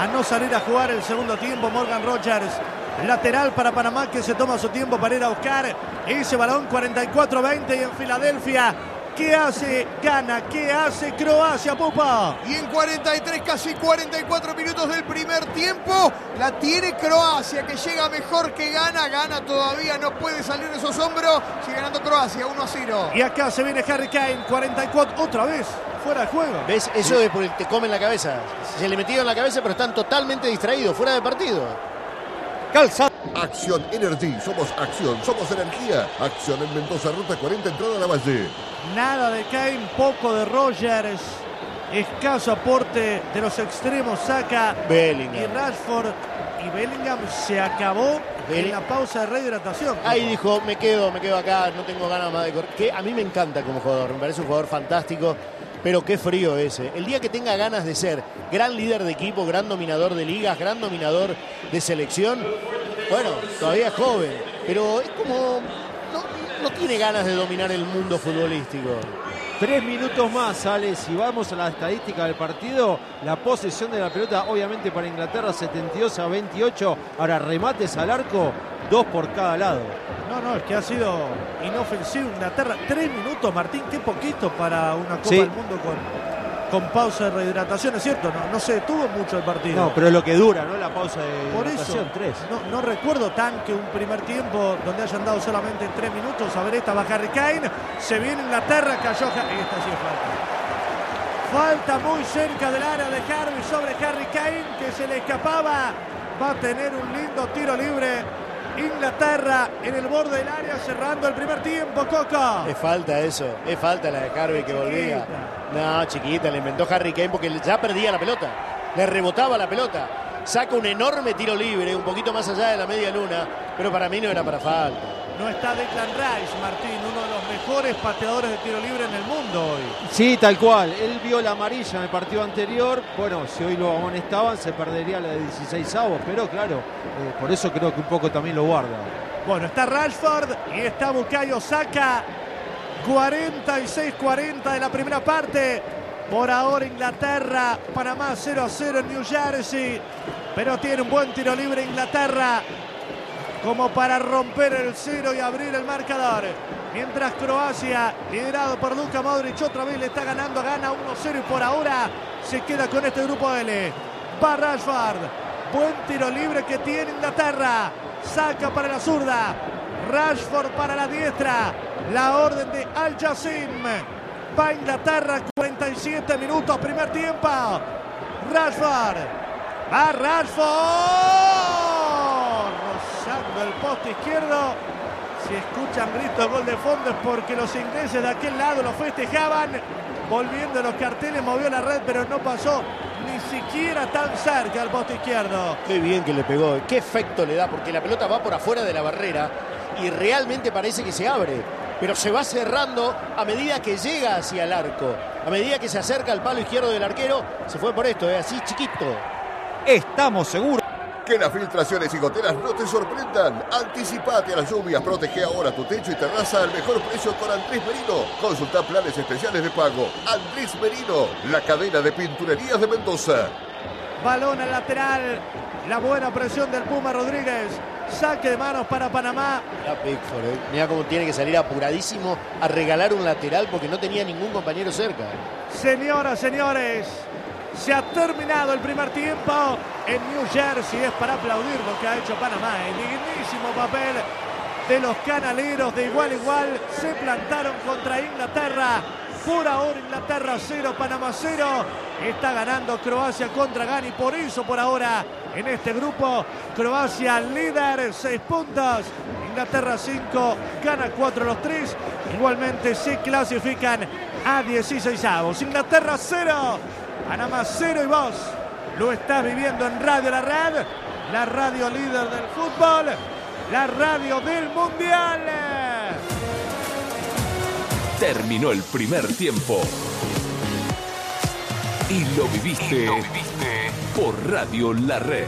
a no salir a jugar el segundo tiempo. Morgan Rogers, lateral para Panamá, que se toma su tiempo para ir a buscar ese balón. 44-20 y en Filadelfia. ¿Qué hace? Gana. ¿Qué hace Croacia, Pupa? Y en 43, casi 44 minutos del primer tiempo, la tiene Croacia, que llega mejor que gana. Gana todavía, no puede salir de esos hombros. Sigue ganando Croacia, 1-0. Y acá se viene Harry Kane, 44, otra vez, fuera de juego. ¿Ves? Eso es porque te comen la cabeza. Se le metieron en la cabeza, pero están totalmente distraídos, fuera de partido. Calzado. Acción Energy, somos acción, somos energía. Acción en Mendoza, ruta 40, entrada a la Valle. Nada de Kane, poco de Rogers. Escaso aporte de los extremos, Saka Bellingham y Rashford. Y Bellingham se acabó en la pausa de rehidratación. Ahí dijo, me quedo acá, no tengo ganas más de correr. Que a mí me encanta como jugador, me parece un jugador fantástico. Pero qué frío ese. El día que tenga ganas de ser gran líder de equipo, gran dominador de ligas, gran dominador de selección, bueno, todavía es joven, pero es como no tiene ganas de dominar el mundo futbolístico. 3 minutos más, Ale. Si vamos a la estadística del partido, la posesión de la pelota, obviamente para Inglaterra, 72-28. Ahora, remates al arco, 2 por cada lado. No, es que ha sido inofensivo Inglaterra. 3 minutos, Martín, qué poquito para una Copa Sí. del Mundo con pausa de rehidratación, es cierto, no se detuvo mucho el partido. No, pero lo que dura, ¿no? La pausa de Por eso, hidratación, 3. no recuerdo tan que un primer tiempo donde hayan dado solamente 3 minutos. A ver, esta va Harry Kane, se viene Inglaterra, cayó. Esta sí es falta. Falta muy cerca del área de Harvey sobre Harry Kane, que se le escapaba. Va a tener un lindo tiro libre Inglaterra en el borde del área, cerrando el primer tiempo, Coca. Es falta eso, es falta la de Harvey que volvía. No, chiquita, le inventó Harry Kane porque ya perdía la pelota. Le rebotaba la pelota. Saca un enorme tiro libre, un poquito más allá de la media luna, pero para mí no era para falta. No está Declan Rice, Martín, uno de los mejores pateadores de tiro libre en el mundo hoy. Sí, tal cual. Él vio la amarilla en el partido anterior. Bueno, si hoy lo amonestaban, se perdería la de 16avos. Pero claro, por eso creo que un poco también lo guarda. Bueno, está Rashford y está Bukayo Saka. 46-40 de la primera parte. Por ahora Inglaterra, Panamá 0-0 en New Jersey. Pero tiene un buen tiro libre Inglaterra como para romper el 0 y abrir el marcador. Mientras Croacia, liderado por Luka Modric, otra vez le está ganando, gana 1-0 y por ahora se queda con este grupo L. Va Rashford, buen tiro libre que tiene Inglaterra. Saca para la zurda, Rashford para la diestra. La orden de Al Jassim. Va Inglaterra, 47 minutos, primer tiempo. Rashford, va Rashford. Rozando el poste izquierdo. Si escuchan gritos gol de fondo es porque los ingleses de aquel lado lo festejaban. Volviendo los carteles, movió la red, pero no pasó ni siquiera tan cerca al poste izquierdo. Qué bien que le pegó, qué efecto le da, porque la pelota va por afuera de la barrera y realmente parece que se abre, pero se va cerrando a medida que llega hacia el arco, a medida que se acerca al palo izquierdo del arquero. Se fue por esto, así chiquito. Estamos seguros. Que las filtraciones y goteras no te sorprendan. Anticipate a las lluvias, protege ahora tu techo y terraza al mejor precio con Andrés Merino. Consulta planes especiales de pago. Andrés Merino, la cadena de pinturerías de Mendoza. Balón al lateral, la buena presión del Puma Rodríguez. Saque de manos para Panamá. Mirá Pickford, mirá cómo tiene que salir apuradísimo a regalar un lateral porque no tenía ningún compañero cerca. Señoras, señores, se ha terminado el primer tiempo en New Jersey. Es para aplaudir lo que ha hecho Panamá. El dignísimo papel de los canaleros, de igual a igual. Se plantaron contra Inglaterra. Por ahora Inglaterra 0, Panamá 0. Está ganando Croacia contra Ghana y por eso por ahora en este grupo Croacia líder, 6 puntos. Inglaterra 5, Ghana 4 los 3. Igualmente se clasifican a 16avos. Inglaterra 0. Panamá 0 y vos lo estás viviendo en Radio La Red, la radio líder del fútbol, la radio del Mundial. Terminó el primer tiempo y lo viviste por Radio La Red.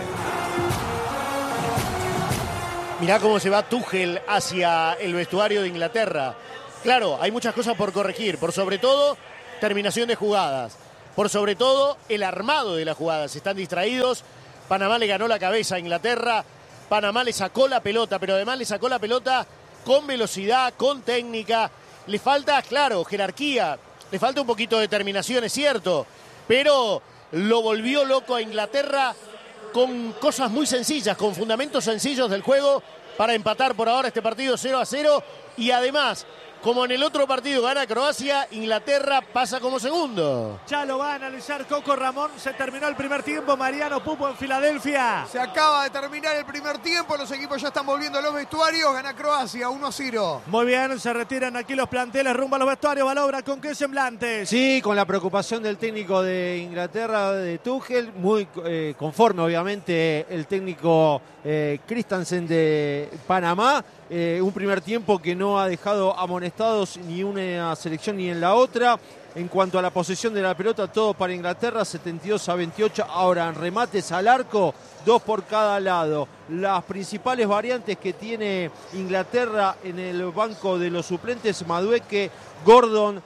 Mirá cómo se va Tuchel hacia el vestuario de Inglaterra. Claro, hay muchas cosas por corregir, por sobre todo terminación de jugadas. por sobre todo el armado de las jugadas. Están distraídos. Panamá le ganó la cabeza a Inglaterra. Panamá le sacó la pelota, pero además le sacó la pelota con velocidad, con técnica. Le falta, claro, jerarquía. Le falta un poquito de determinación, es cierto. Pero lo volvió loco a Inglaterra con cosas muy sencillas, con fundamentos sencillos del juego para empatar por ahora este partido 0-0. Y además, como en el otro partido gana Croacia, Inglaterra pasa como segundo. Ya lo va a analizar Coco Ramón. Se terminó el primer tiempo. Mariano Pupo en Filadelfia. Se acaba de terminar el primer tiempo. Los equipos ya están volviendo a los vestuarios. Gana Croacia 1-0. Muy bien, se retiran aquí los planteles rumbo a los vestuarios. Balobra, ¿con qué semblantes? Sí, con la preocupación del técnico de Inglaterra, de Tuchel, muy conforme obviamente el técnico Christensen de Panamá. Un primer tiempo que no ha dejado amonestados ni una selección ni en la otra. En cuanto a la posesión de la pelota, todo para Inglaterra, 72-28. Ahora en remates al arco, 2 por cada lado. Las principales variantes que tiene Inglaterra en el banco de los suplentes: Madueke, Gordon,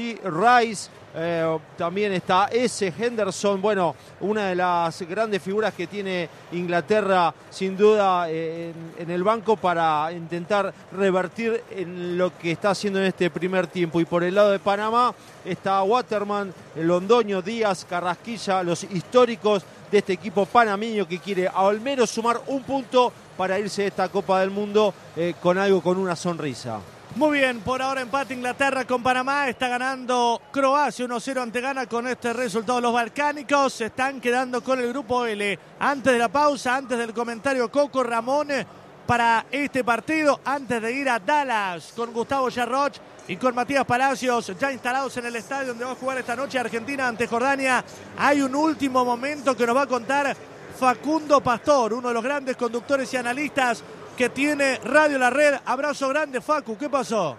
Rice. También está Henderson. Bueno, una de las grandes figuras que tiene Inglaterra sin duda en el banco para intentar revertir en lo que está haciendo en este primer tiempo. Y por el lado de Panamá está Waterman, Londoño, Díaz, Carrasquilla, los históricos de este equipo panameño que quiere al menos sumar un punto para irse de esta Copa del Mundo con una sonrisa. Muy bien, por ahora empate Inglaterra con Panamá. Está ganando Croacia 1-0 ante Ghana. Con este resultado los balcánicos se están quedando con el grupo L. Antes de la pausa, antes del comentario Coco Ramón para este partido, antes de ir a Dallas con Gustavo Yarroch y con Matías Palacios ya instalados en el estadio donde va a jugar esta noche Argentina ante Jordania, hay un último momento que nos va a contar Facundo Pastor, uno de los grandes conductores y analistas que tiene Radio La Red. Abrazo grande, Facu, ¿qué pasó?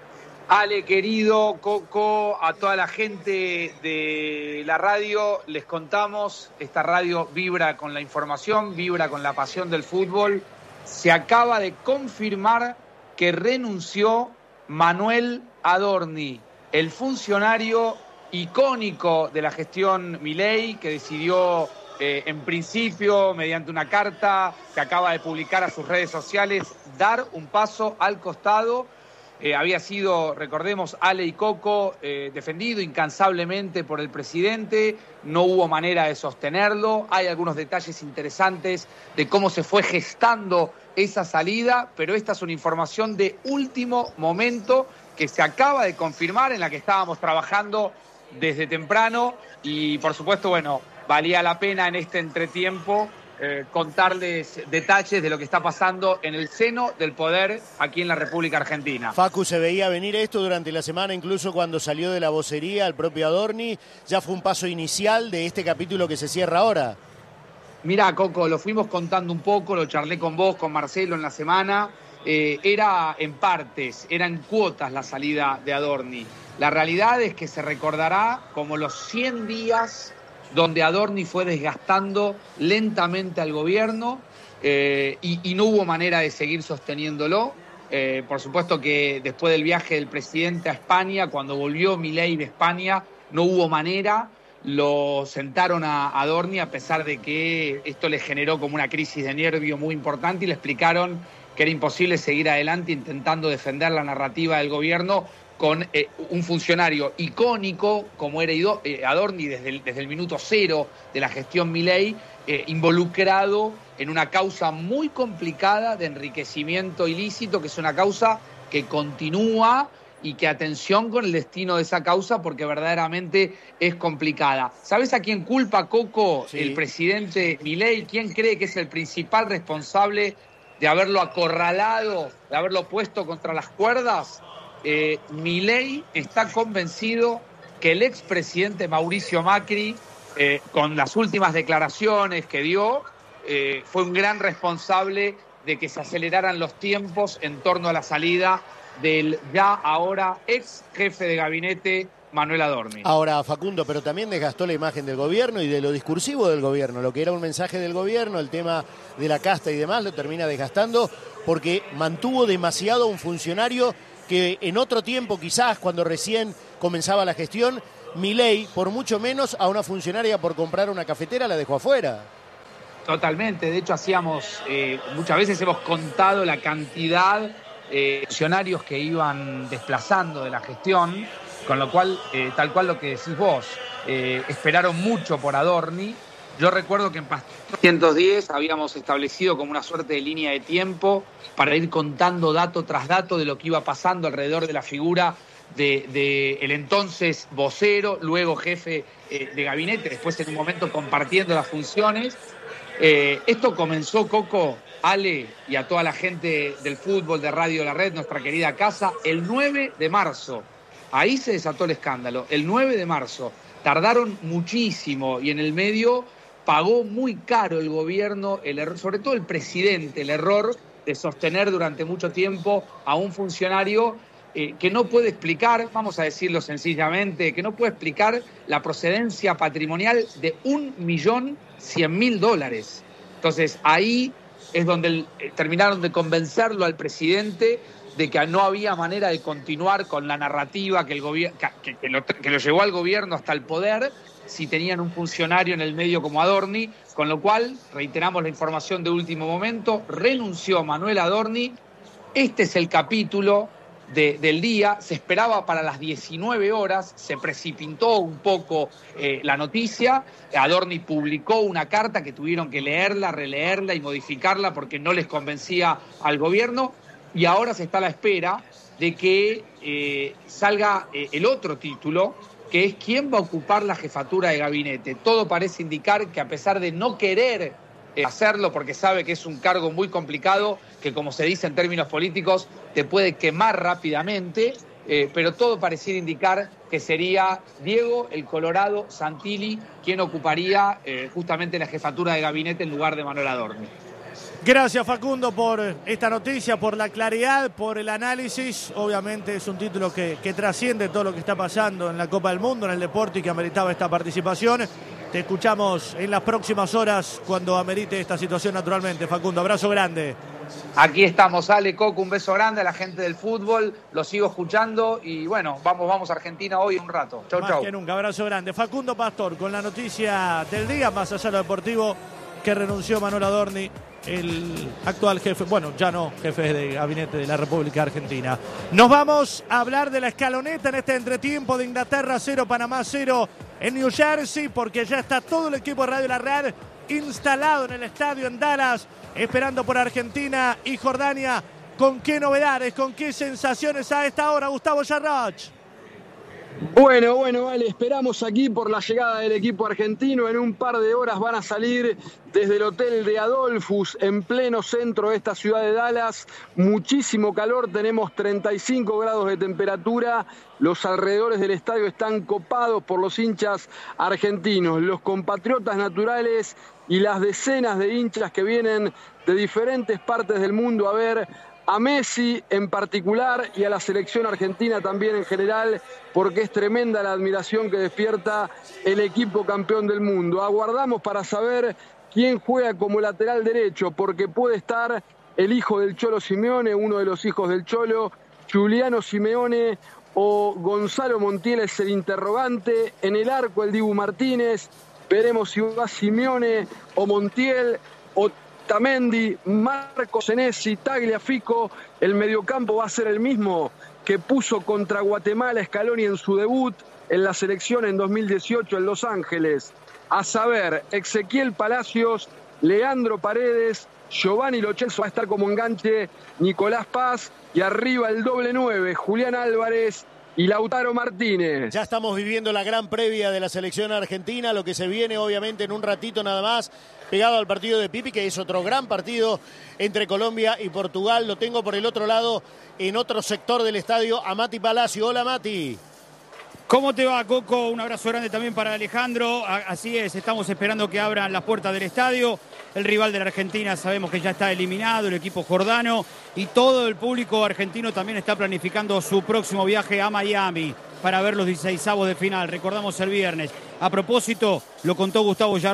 Ale, querido, Coco, a toda la gente de la radio, les contamos, esta radio vibra con la información, vibra con la pasión del fútbol. Se acaba de confirmar que renunció Manuel Adorni, el funcionario icónico de la gestión Milei, que decidió en principio, mediante una carta que acaba de publicar a sus redes sociales, dar un paso al costado. Había sido, recordemos, Ale y Coco, defendido incansablemente por el presidente. No hubo manera de sostenerlo. Hay algunos detalles interesantes de cómo se fue gestando esa salida, pero esta es una información de último momento que se acaba de confirmar, en la que estábamos trabajando desde temprano. Y, por supuesto, bueno, valía la pena en este entretiempo contarles detalles de lo que está pasando en el seno del poder aquí en la República Argentina. Facu, se veía venir esto durante la semana, incluso cuando salió de la vocería el propio Adorni. Ya fue un paso inicial de este capítulo que se cierra ahora. Mirá, Coco, lo fuimos contando un poco, lo charlé con vos, con Marcelo en la semana. Era en partes, era en cuotas la salida de Adorni. La realidad es que se recordará como los 100 días donde Adorni fue desgastando lentamente al gobierno y no hubo manera de seguir sosteniéndolo. Por supuesto que después del viaje del presidente a España, cuando volvió Milei de España, no hubo manera. Lo sentaron a Adorni a pesar de que esto le generó como una crisis de nervio muy importante y le explicaron que era imposible seguir adelante intentando defender la narrativa del gobierno con un funcionario icónico como era Adorni desde el minuto cero de la gestión Milei, involucrado en una causa muy complicada de enriquecimiento ilícito, que es una causa que continúa y que atención con el destino de esa causa porque verdaderamente es complicada. ¿Sabes a quién culpa, Coco? Sí. El presidente Milei. ¿Quién cree que es el principal responsable de haberlo acorralado, de haberlo puesto contra las cuerdas? Milei está convencido que el expresidente Mauricio Macri, con las últimas declaraciones que dio, fue un gran responsable de que se aceleraran los tiempos en torno a la salida del ya ahora ex jefe de gabinete Manuel Adorni. Ahora, Facundo, pero también desgastó la imagen del gobierno y de lo discursivo del gobierno, lo que era un mensaje del gobierno, el tema de la casta y demás, lo termina desgastando porque mantuvo demasiado a un funcionario que en otro tiempo, quizás cuando recién comenzaba la gestión, Milei, por mucho menos a una funcionaria por comprar una cafetera la dejó afuera. Totalmente, de hecho muchas veces hemos contado la cantidad de funcionarios que iban desplazando de la gestión, con lo cual, tal cual lo que decís vos, esperaron mucho por Adorni. Yo recuerdo que en Pastor 110 habíamos establecido como una suerte de línea de tiempo para ir contando dato tras dato de lo que iba pasando alrededor de la figura de el entonces vocero, luego jefe de gabinete, después en un momento compartiendo las funciones. Esto comenzó, Coco, Ale y a toda la gente del fútbol, de Radio La Red, nuestra querida casa, el 9 de marzo. Ahí se desató el escándalo, el 9 de marzo. Tardaron muchísimo y en el medio pagó muy caro el gobierno, el error, sobre todo el presidente, el error de sostener durante mucho tiempo a un funcionario que no puede explicar, vamos a decirlo sencillamente, que no puede explicar la procedencia patrimonial de $1.100.000. Entonces ahí es donde terminaron de convencerlo al presidente de que no había manera de continuar con la narrativa que lo llevó al gobierno hasta el poder si tenían un funcionario en el medio como Adorni, con lo cual, reiteramos la información de último momento, renunció Manuel Adorni. Este es el capítulo del día, se esperaba para las 19 horas, se precipitó un poco la noticia, Adorni publicó una carta que tuvieron que leerla, releerla y modificarla porque no les convencía al gobierno, y ahora se está a la espera de que salga el otro título, que es quién va a ocupar la jefatura de gabinete. Todo parece indicar que a pesar de no querer hacerlo porque sabe que es un cargo muy complicado, que como se dice en términos políticos, te puede quemar rápidamente, pero todo pareciera indicar que sería Diego el Colorado Santilli quien ocuparía justamente la jefatura de gabinete en lugar de Manuel Adorni. Gracias, Facundo, por esta noticia, por la claridad, por el análisis. Obviamente es un título que trasciende todo lo que está pasando en la Copa del Mundo, en el deporte, y que ameritaba esta participación. Te escuchamos en las próximas horas cuando amerite esta situación naturalmente. Facundo, abrazo grande. Aquí estamos, Ale, Coco, un beso grande a la gente del fútbol, lo sigo escuchando y bueno, vamos a Argentina hoy un rato. Chau, Más chau. que nunca, abrazo grande. Facundo Pastor con la noticia del día, más allá de lo deportivo, que renunció Manuel Adorni, el actual jefe, bueno, ya no jefe de gabinete de la República Argentina. Nos vamos a hablar de la escaloneta en este entretiempo de Inglaterra 0, Panamá 0 en New Jersey, porque ya está todo el equipo de Radio La Red instalado en el estadio en Dallas, esperando por Argentina y Jordania. ¿Con qué novedades, con qué sensaciones a esta hora, Gustavo Yarroch? Bueno, vale, esperamos aquí por la llegada del equipo argentino. En un par de horas van a salir desde el hotel de Adolphus, en pleno centro de esta ciudad de Dallas. Muchísimo calor, tenemos 35 grados de temperatura. Los alrededores del estadio están copados por los hinchas argentinos, los compatriotas naturales y las decenas de hinchas que vienen de diferentes partes del mundo a ver a Messi en particular y a la selección argentina también en general, porque es tremenda la admiración que despierta el equipo campeón del mundo. Aguardamos para saber quién juega como lateral derecho, porque puede estar el hijo del Cholo Simeone, uno de los hijos del Cholo, Giuliano Simeone o Gonzalo Montiel es el interrogante. En el arco el Dibu Martínez, veremos si va Simeone o Montiel o Tamendi, Marco Senesi, Tagliafico. El mediocampo va a ser el mismo que puso contra Guatemala Scaloni en su debut en la selección en 2018 en Los Ángeles. A saber, Ezequiel Palacios, Leandro Paredes, Giovanni Lo Celso va a estar como enganche, Nicolás Paz, y arriba el doble 9, Julián Álvarez y Lautaro Martínez. Ya estamos viviendo la gran previa de la selección argentina, lo que se viene obviamente en un ratito nada más, pegado al partido de Pipi, que es otro gran partido entre Colombia y Portugal. Lo tengo por el otro lado, en otro sector del estadio, a Mati Palacio. Hola, Mati. ¿Cómo te va, Coco? Un abrazo grande también para Alejandro. Así es, estamos esperando que abran las puertas del estadio. El rival de la Argentina sabemos que ya está eliminado, el equipo jordano, y todo el público argentino también está planificando su próximo viaje a Miami para ver los 16avos de final. Recordamos el viernes. A propósito, lo contó Gustavo Yarroch,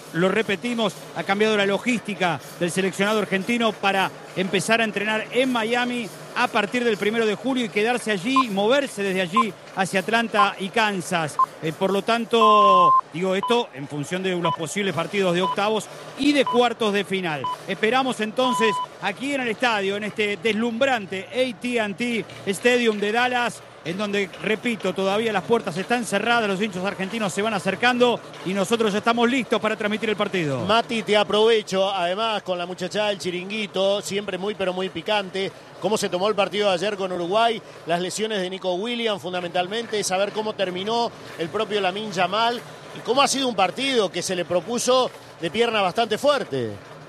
lo repetimos, ha cambiado la logística del seleccionado argentino para empezar a entrenar en Miami a partir del 1 de julio y quedarse allí, moverse desde allí hacia Atlanta y Kansas. Por lo tanto, digo esto en función de los posibles partidos de octavos y de cuartos de final. Esperamos entonces aquí en el estadio, en este deslumbrante AT&T Stadium de Dallas, en donde, repito, todavía las puertas están cerradas, los hinchas argentinos se van acercando y nosotros ya estamos listos para transmitir el partido. Mati, te aprovecho, además con la muchachada del Chiringuito, siempre muy pero muy picante, cómo se tomó el partido de ayer con Uruguay, las lesiones de Nico Williams fundamentalmente, saber cómo terminó el propio Lamine Yamal y cómo ha sido un partido que se le propuso de pierna bastante fuerte.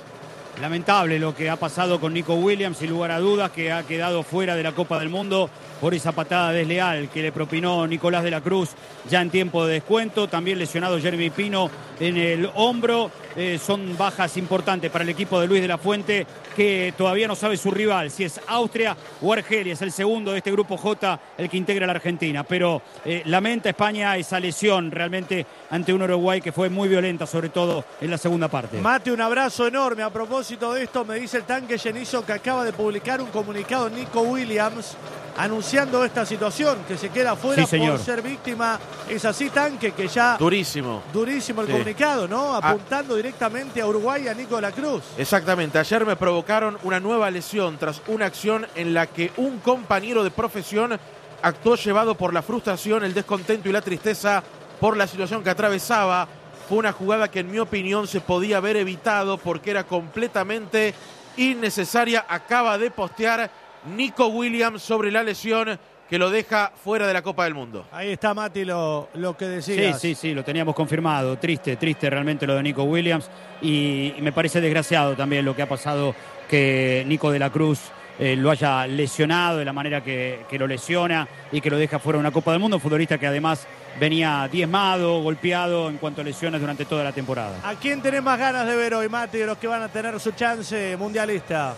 Lamentable lo que ha pasado con Nico Williams, sin lugar a dudas, que ha quedado fuera de la Copa del Mundo por esa patada desleal que le propinó Nicolás de la Cruz ya en tiempo de descuento. También lesionado Jeremy Pino en el hombro. Son bajas importantes para el equipo de Luis de la Fuente, que todavía no sabe su rival, si es Austria o Argelia. Es el segundo de este grupo J, el que integra a la Argentina. Pero lamenta España esa lesión realmente ante un Uruguay que fue muy violenta, sobre todo en la segunda parte. Mate, un abrazo enorme. A propósito de esto, me dice el tanque Genizo que acaba de publicar un comunicado Nico Williams anunciando esta situación, que se queda fuera por ser víctima. Es así, tanque, que ya... Durísimo el comunicado, ¿no? Apuntando directamente a Uruguay y a Nico de la Cruz. Exactamente. Ayer me provocaron una nueva lesión tras una acción en la que un compañero de profesión actuó llevado por la frustración, el descontento y la tristeza por la situación que atravesaba. Fue una jugada que en mi opinión se podía haber evitado porque era completamente innecesaria. Acaba de postear Nico Williams sobre la lesión que lo deja fuera de la Copa del Mundo. Ahí está, Mati, lo que decías. Sí, lo teníamos confirmado. Triste realmente lo de Nico Williams. Y me parece desgraciado también lo que ha pasado, que Nico de la Cruz lo haya lesionado de la manera que lo lesiona y que lo deja fuera de una Copa del Mundo. Un futbolista que además venía diezmado, golpeado en cuanto a lesiones durante toda la temporada. ¿A quién tenés más ganas de ver hoy, Mati, de los que van a tener su chance mundialista?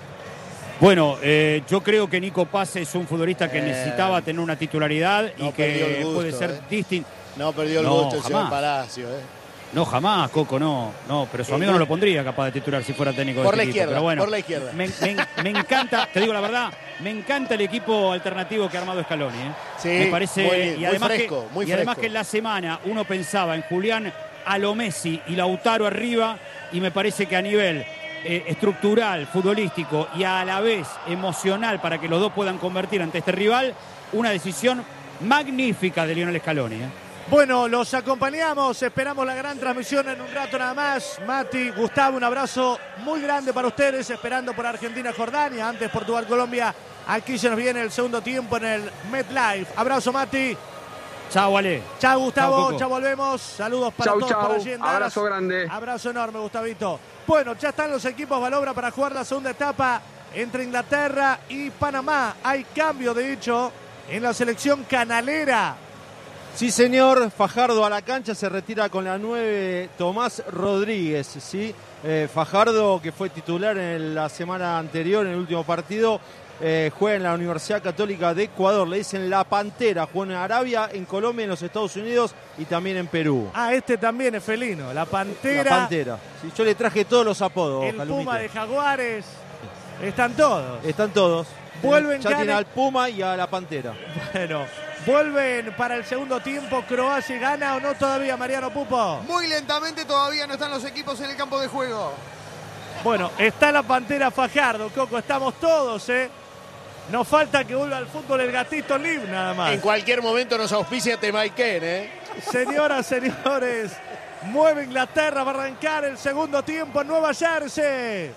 Bueno, yo creo que Nico Paz es un futbolista que necesitaba tener una titularidad y que gusto, puede ser distinto. No perdió el gusto el señor Palacio. No, jamás, Coco, no, pero su amigo no lo pondría capaz de titular si fuera técnico por de la este izquierda, equipo. Pero bueno, por la izquierda. Me encanta, te digo la verdad, me encanta el equipo alternativo que ha armado Scaloni. Sí, me parece, muy fresco. Además que en la semana uno pensaba en Julián, Alo Messi y Lautaro arriba, y me parece que a nivel estructural, futbolístico y a la vez emocional para que los dos puedan convertir ante este rival, una decisión magnífica de Lionel Scaloni. Bueno, los acompañamos, esperamos la gran transmisión en un rato nada más. Mati, Gustavo, un abrazo muy grande para ustedes, esperando por Argentina-Jordania, antes Portugal-Colombia. Aquí se nos viene el segundo tiempo en el MetLife. Abrazo, Mati. Chao, Ale. Chao, Gustavo. Chao, volvemos. Saludos para todos. Por allí en Dallas. Abrazo grande. Abrazo enorme, Gustavito. Bueno, ya están los equipos Valobra para jugar la segunda etapa entre Inglaterra y Panamá. Hay cambio, de hecho, en la selección canalera. Sí, señor. Fajardo a la cancha, se retira con la 9 Tomás Rodríguez. ¿Sí? Fajardo, que fue titular en la semana anterior, en el último partido, juega en la Universidad Católica de Ecuador. Le dicen la Pantera. Juega en Arabia, en Colombia, en los Estados Unidos y también en Perú. Ah, este también es felino. La Pantera. La Pantera. Sí, yo le traje todos los apodos. El Puma de Jaguares. Están todos. Están todos. Vuelven ya tiene al Puma y a la Pantera. Bueno, vuelven para el segundo tiempo. Croacia, ¿gana o no todavía, Mariano Pupo? Muy lentamente, todavía no están los equipos en el campo de juego. Bueno, está la Pantera Fajardo, Coco, estamos todos, Nos falta que vuelva al fútbol el gatito Lim, nada más. En cualquier momento nos auspicia Temaiken, Señoras, señores, mueve Inglaterra para arrancar el segundo tiempo en Nueva Jersey.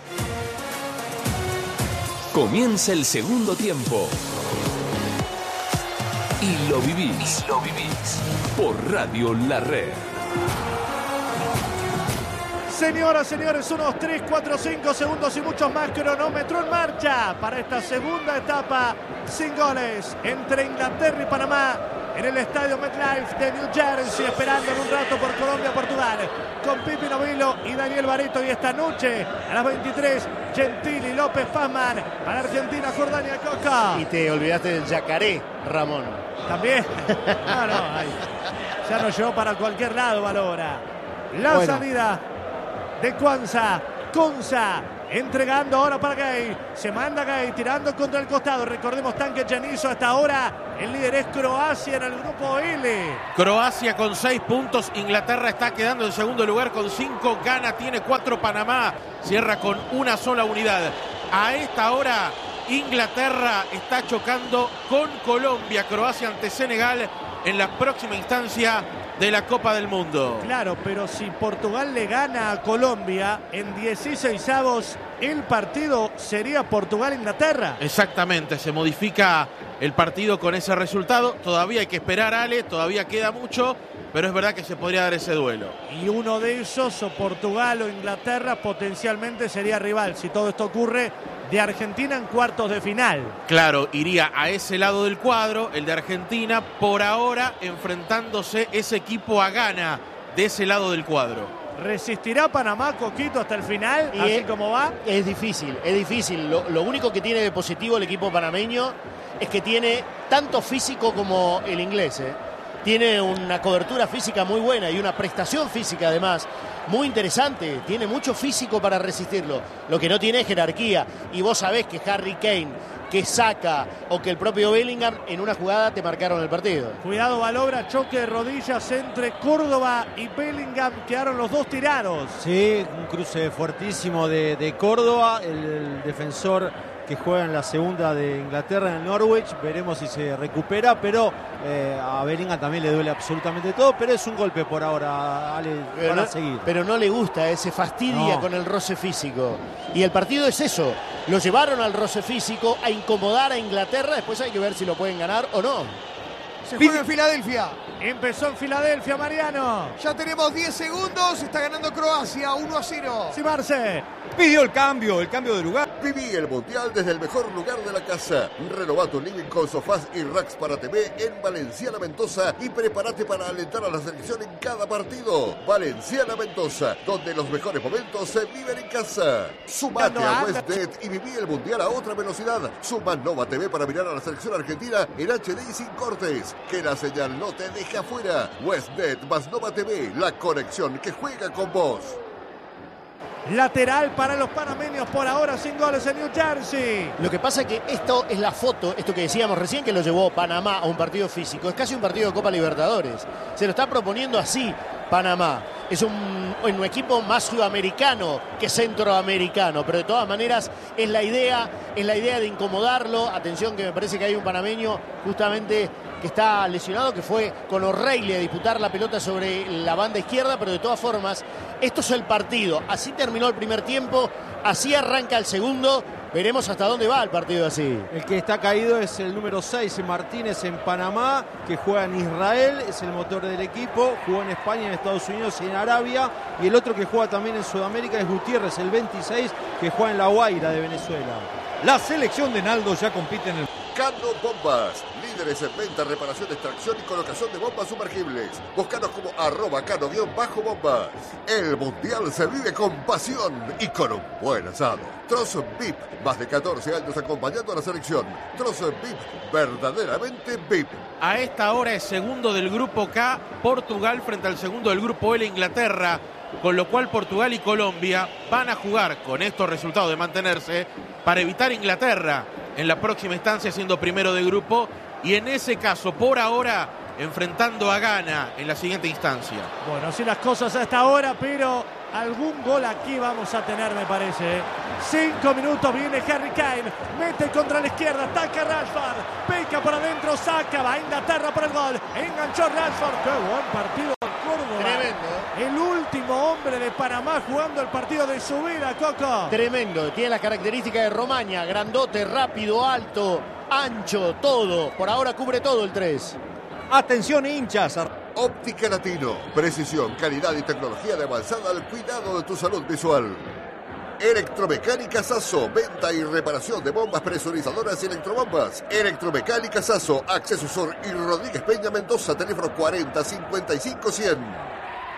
Comienza el segundo tiempo. Y lo vivís. Por Radio La Red. Señoras, señores, unos 3, 4, 5 segundos y muchos más. Cronómetro en marcha para esta segunda etapa sin goles entre Inglaterra y Panamá en el estadio MetLife de New Jersey, esperando en un rato por Colombia-Portugal con Pipi Novilo y Daniel Barreto. Y esta noche a las 23, Gentili, López, Pazman para Argentina, Jordania, Coca. Y te olvidaste del yacaré, Ramón. También. No, ya nos llevó para cualquier lado, Valora. La salida de Kwanza. Konza entregando ahora para Gay. Se manda Gay tirando contra el costado. Recordemos tanque Janizo hasta ahora. El líder es Croacia en el grupo L. Croacia con 6 puntos. Inglaterra está quedando en segundo lugar con 5. Ghana tiene 4. Panamá cierra con una sola unidad. A esta hora Inglaterra está chocando con Colombia. Croacia ante Senegal en la próxima instancia de la Copa del Mundo. Claro, pero si Portugal le gana a Colombia en 16avos, el partido sería Portugal-Inglaterra. Exactamente, se modifica el partido con ese resultado. Todavía hay que esperar, Ale, todavía queda mucho, pero es verdad que se podría dar ese duelo. Y uno de esos, o Portugal o Inglaterra, potencialmente sería rival, si todo esto ocurre, de Argentina en cuartos de final. Claro, iría a ese lado del cuadro, el de Argentina, por ahora enfrentándose ese equipo a Ghana de ese lado del cuadro. ¿Resistirá Panamá, Coquito, hasta el final, así como va? Es difícil, es difícil. Lo único que tiene de positivo el equipo panameño es que tiene tanto físico como el inglés, Tiene una cobertura física muy buena y una prestación física además muy interesante. Tiene mucho físico para resistirlo. Lo que no tiene es jerarquía. Y vos sabés que Harry Kane, que Saka o que el propio Bellingham en una jugada te marcaron el partido. Cuidado, Balobra, choque de rodillas entre Córdoba y Bellingham. Quedaron los dos tirados. Sí, un cruce fuertísimo de Córdoba, el defensor que juega en la segunda de Inglaterra en el Norwich. Veremos si se recupera, pero a Bellingham también le duele absolutamente todo, pero es un golpe por ahora, Ale, van a seguir. Pero no le gusta, se fastidia con el roce físico. Y el partido es eso, lo llevaron al roce físico, a incomodar a Inglaterra, después hay que ver si lo pueden ganar o no. Se juega en Filadelfia. Empezó en Filadelfia, Mariano. Ya tenemos 10 segundos. Está ganando Croacia 1-0. Sí, Marce. Pidió el cambio de lugar. Viví el Mundial desde el mejor lugar de la casa. Renová tu living con sofás y racks para TV en Valenciana Mendoza y prepárate para alentar a la selección en cada partido. Valenciana Mendoza, donde los mejores momentos se viven en casa. Sumate a Westnet y viví el Mundial a otra velocidad. Suma Nova TV para mirar a la selección argentina en HD y sin cortes. Que la señal no te deje afuera. Westnet más Nova TV, la conexión que juega con vos. Lateral para los panameños por ahora, sin goles en New Jersey. Lo que pasa es que esto es la foto, esto que decíamos recién, que lo llevó Panamá a un partido físico. Es casi un partido de Copa Libertadores. Se lo está proponiendo así Panamá. Es un equipo más sudamericano que centroamericano, pero de todas maneras es la idea de incomodarlo. Atención, que me parece que hay un panameño justamente que está lesionado, que fue con O'Reilly a disputar la pelota sobre la banda izquierda, pero de todas formas, esto es el partido. Así terminó el primer tiempo, así arranca el segundo. Veremos hasta dónde va el partido así. El que está caído es el número 6, Martínez, en Panamá, que juega en Israel, es el motor del equipo, jugó en España, en Estados Unidos y en Arabia. Y el otro que juega también en Sudamérica es Gutiérrez, el 26, que juega en La Guaira de Venezuela. La selección de Naldo ya compite en el... Cano Bombas, líderes en venta, reparación, extracción y colocación de bombas sumergibles. Búscanos como @cano_bombas. El Mundial se vive con pasión y con un buen asado. Trozo VIP, más de 14 años acompañando a la selección. Trozo VIP, verdaderamente VIP. A esta hora es segundo del grupo K, Portugal frente al segundo del grupo L, Inglaterra. Con lo cual Portugal y Colombia van a jugar con estos resultados de mantenerse para evitar Inglaterra en la próxima instancia siendo primero de grupo y en ese caso por ahora enfrentando a Ghana en la siguiente instancia. Bueno, así las cosas hasta ahora, pero algún gol aquí vamos a tener, me parece. 5 minutos, viene Harry Kane, mete contra la izquierda, ataca Rashford, pica por adentro, saca, va Inglaterra por el gol, enganchó Rashford, qué buen partido Córdoba. Tremendo. El último hombre de Panamá jugando el partido de su vida, Coco. Tremendo, tiene las características de Romaña, grandote, rápido, alto, ancho, todo. Por ahora cubre todo el 3. Atención, hinchas. Óptica Latino, precisión, calidad y tecnología de avanzada al cuidado de tu salud visual. Electromecánica Sasso, venta y reparación de bombas presurizadoras y electrobombas. Electromecánica Sasso, Acceso Sur y Rodríguez Peña Mendoza, teléfono 40 55 100.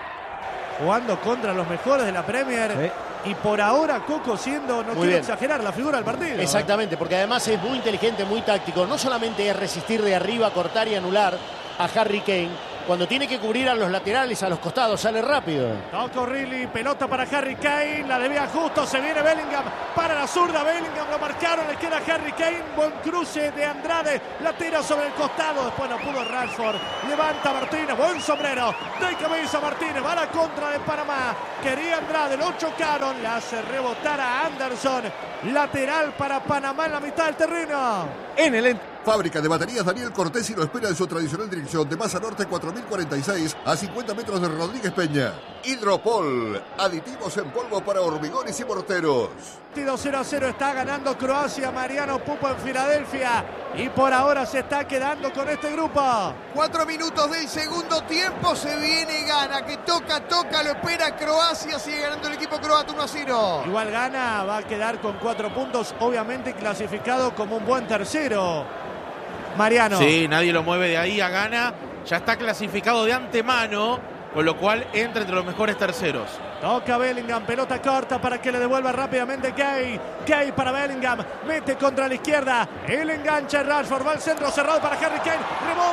Jugando contra los mejores de la Premier. Y por ahora Coco siendo, no quiero exagerar, la figura del partido. Exactamente, porque además es muy inteligente, muy táctico. No solamente es resistir de arriba, cortar y anular a Harry Kane, cuando tiene que cubrir a los laterales, a los costados, sale rápido. Toca O'Reilly, pelota para Harry Kane, la debía justo, se viene Bellingham para la zurda, Bellingham lo marcaron, le queda Harry Kane, buen cruce de Andrade, la tira sobre el costado, después no pudo Rashford, levanta Martínez, buen sombrero, de cabeza Martínez, va a la contra de Panamá, quería Andrade, lo chocaron, le hace rebotar a Anderson, lateral para Panamá en la mitad del terreno. En el Fábrica de baterías Daniel Cortesi lo espera en su tradicional dirección de Masa Norte 4046 a 50 metros de Rodríguez Peña. Hidropol, aditivos en polvo para hormigones y morteros. 0-0 está ganando Croacia, Mariano Pupo en Filadelfia y por ahora se está quedando con este grupo. 4 minutos del segundo tiempo, se viene Gana, que toca, lo espera Croacia, sigue ganando el equipo croata 1-0. Igual Gana va a quedar con 4 puntos, obviamente clasificado como un buen tercero. Mariano. Sí, nadie lo mueve de ahí a Gana, ya está clasificado de antemano, con lo cual entra entre los mejores terceros. Toca Bellingham, pelota corta para que le devuelva rápidamente Gay. Gay para Bellingham, mete contra la izquierda, el enganche Rashford, va al centro cerrado para Harry Kane,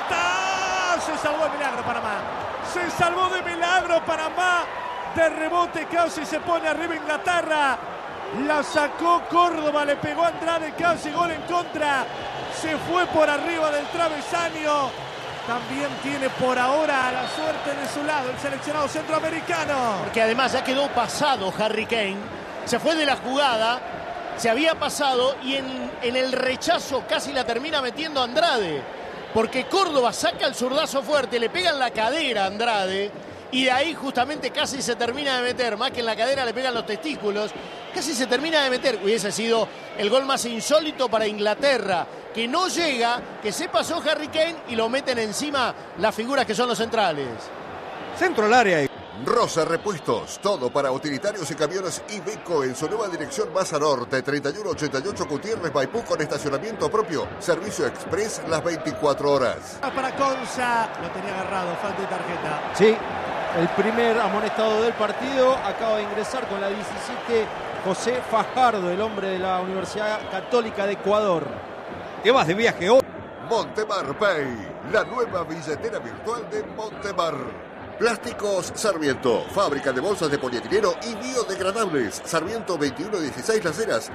rebota, se salvó de milagro Panamá, se salvó de milagro Panamá, de rebote casi se pone arriba Inglaterra, la sacó Córdoba, le pegó a Andrade, casi gol en contra, se fue por arriba del travesaño. También tiene por ahora la suerte de su lado el seleccionado centroamericano. Porque además ya quedó pasado Harry Kane. Se fue de la jugada, se había pasado y en el rechazo casi la termina metiendo Andrade. Porque Córdoba saca el zurdazo fuerte, le pega en la cadera a Andrade y de ahí justamente casi se termina de meter. Más que en la cadera le pegan los testículos. Casi se termina de meter. Hubiese sido el gol más insólito para Inglaterra. Que no llega, que se pasó Harry Kane y lo meten encima las figuras que son los centrales. centro al área. Rosa Repuestos, todo para utilitarios y camiones Iveco en su nueva dirección Masa Norte, 3188 Gutiérrez Maipú con estacionamiento propio, servicio express las 24 horas. Para Conza, lo tenía agarrado, falta de tarjeta. Sí, el primer amonestado del partido acaba de ingresar con la 17, José Fajardo, el hombre de la Universidad Católica de Ecuador. ¿Qué vas de viaje hoy? Montemar Pay, la nueva billetera virtual de Montemar. Plásticos Sarmiento, fábrica de bolsas de polietileno y biodegradables. Sarmiento 2116 Las Heras,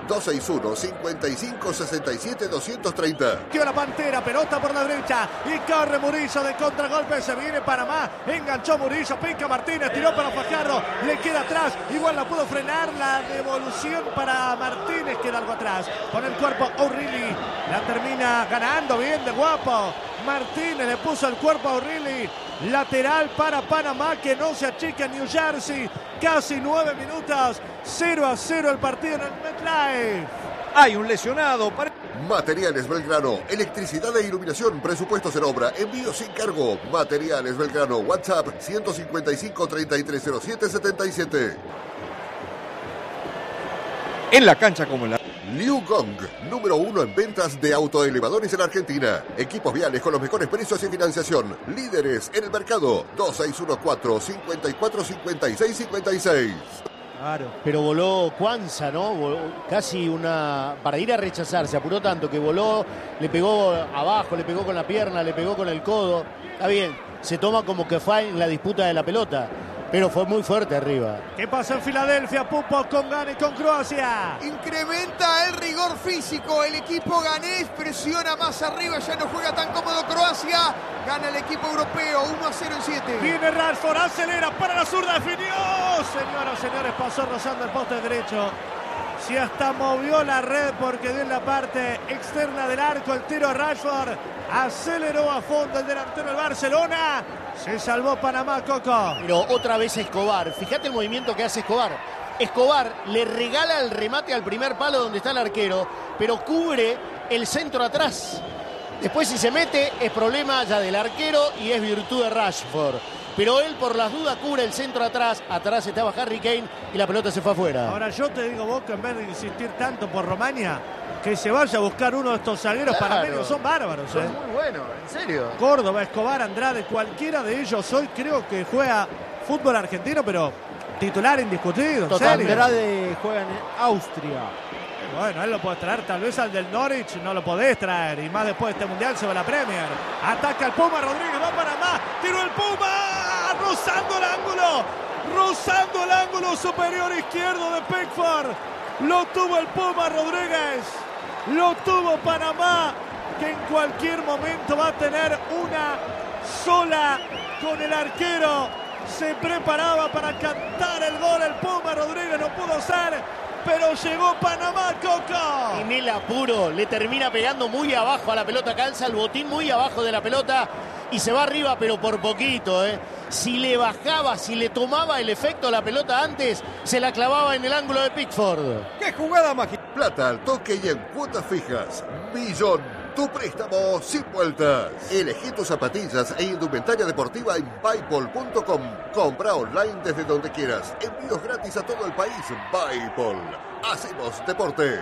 261-5567-230. Dio la Pantera, pelota por la derecha y corre Murillo de contragolpe, se viene Panamá, enganchó Murillo, pica Martínez, tiró para Fajardo, le queda atrás, igual la pudo frenar, la devolución para Martínez, queda algo atrás, con el cuerpo O'Reilly, la termina ganando bien de guapo, Martínez le puso el cuerpo a O'Reilly, lateral para Panamá que no se achica en New Jersey, casi 9 minutos, 0-0 el partido en el MetLife. Hay un lesionado. Materiales Belgrano, electricidad e iluminación, presupuestos en obra, envío sin cargo. Materiales Belgrano, WhatsApp 155-3307-77. En la cancha como en la... Liu Gong, número 1 en ventas de autoelevadores en Argentina. Equipos viales con los mejores precios y financiación. Líderes en el mercado. 2614-545656. Claro. Pero voló Cuanza, ¿no? Casi una... Para ir a rechazar, se apuró tanto que voló, le pegó abajo, le pegó con la pierna, le pegó con el codo. Está bien, se toma como que fue en la disputa de la pelota. Pero fue muy fuerte arriba. ¿Qué pasa en Filadelfia? Pupo con Gana y con Croacia. Incrementa el rigor físico. El equipo ganés presiona más arriba. Ya no juega tan cómodo Croacia. Gana el equipo europeo 1-0 en 7. Viene Rashford, acelera para la zurda. Definió. Señoras y señores, pasó rozando el poste derecho. Si hasta movió la red porque dio en la parte externa del arco el tiro a Rashford. Aceleró a fondo el delantero del Barcelona. Se salvó Panamá, Coco. Pero otra vez Escobar. Fíjate el movimiento que hace Escobar. Escobar le regala el remate al primer palo donde está el arquero, pero cubre el centro atrás. Después si se mete es problema ya del arquero y es virtud de Rashford. Pero él por las dudas cubre el centro atrás. Atrás estaba Harry Kane y la pelota se fue afuera. Ahora yo te digo, Boca, en vez de insistir tanto por Romaña, que se vaya a buscar uno de estos zagueros panameños. Son bárbaros. Son muy buenos, en serio. Córdoba, Escobar, Andrade, cualquiera de ellos hoy creo que juega fútbol argentino, pero titular indiscutido. Andrade juega en Austria. Bueno, él lo puede traer, tal vez al del Norwich no lo podés traer. Y más después de este mundial se va a la Premier. Ataca el Puma Rodríguez, va para más. tiró el Puma, rozando el ángulo superior izquierdo de Pickford. Lo tuvo el Puma Rodríguez, lo tuvo Panamá, que en cualquier momento va a tener una sola con el arquero. Se preparaba para cantar el gol el Puma Rodríguez, no pudo ser, pero llegó Panamá, Coco. En el apuro le termina pegando muy abajo a la pelota, calza el botín muy abajo de la pelota y se va arriba, pero por poquito, ¿eh? Si le bajaba, si le tomaba el efecto a la pelota antes, se la clavaba en el ángulo de Pickford. ¡Qué jugada mágica! Plata al toque y en cuotas fijas. Millón, tu préstamo sin vueltas. Elegí tus zapatillas e indumentaria deportiva en Buypol.com. Compra online desde donde quieras. Envíos gratis a todo el país. Buypol. Hacemos deporte.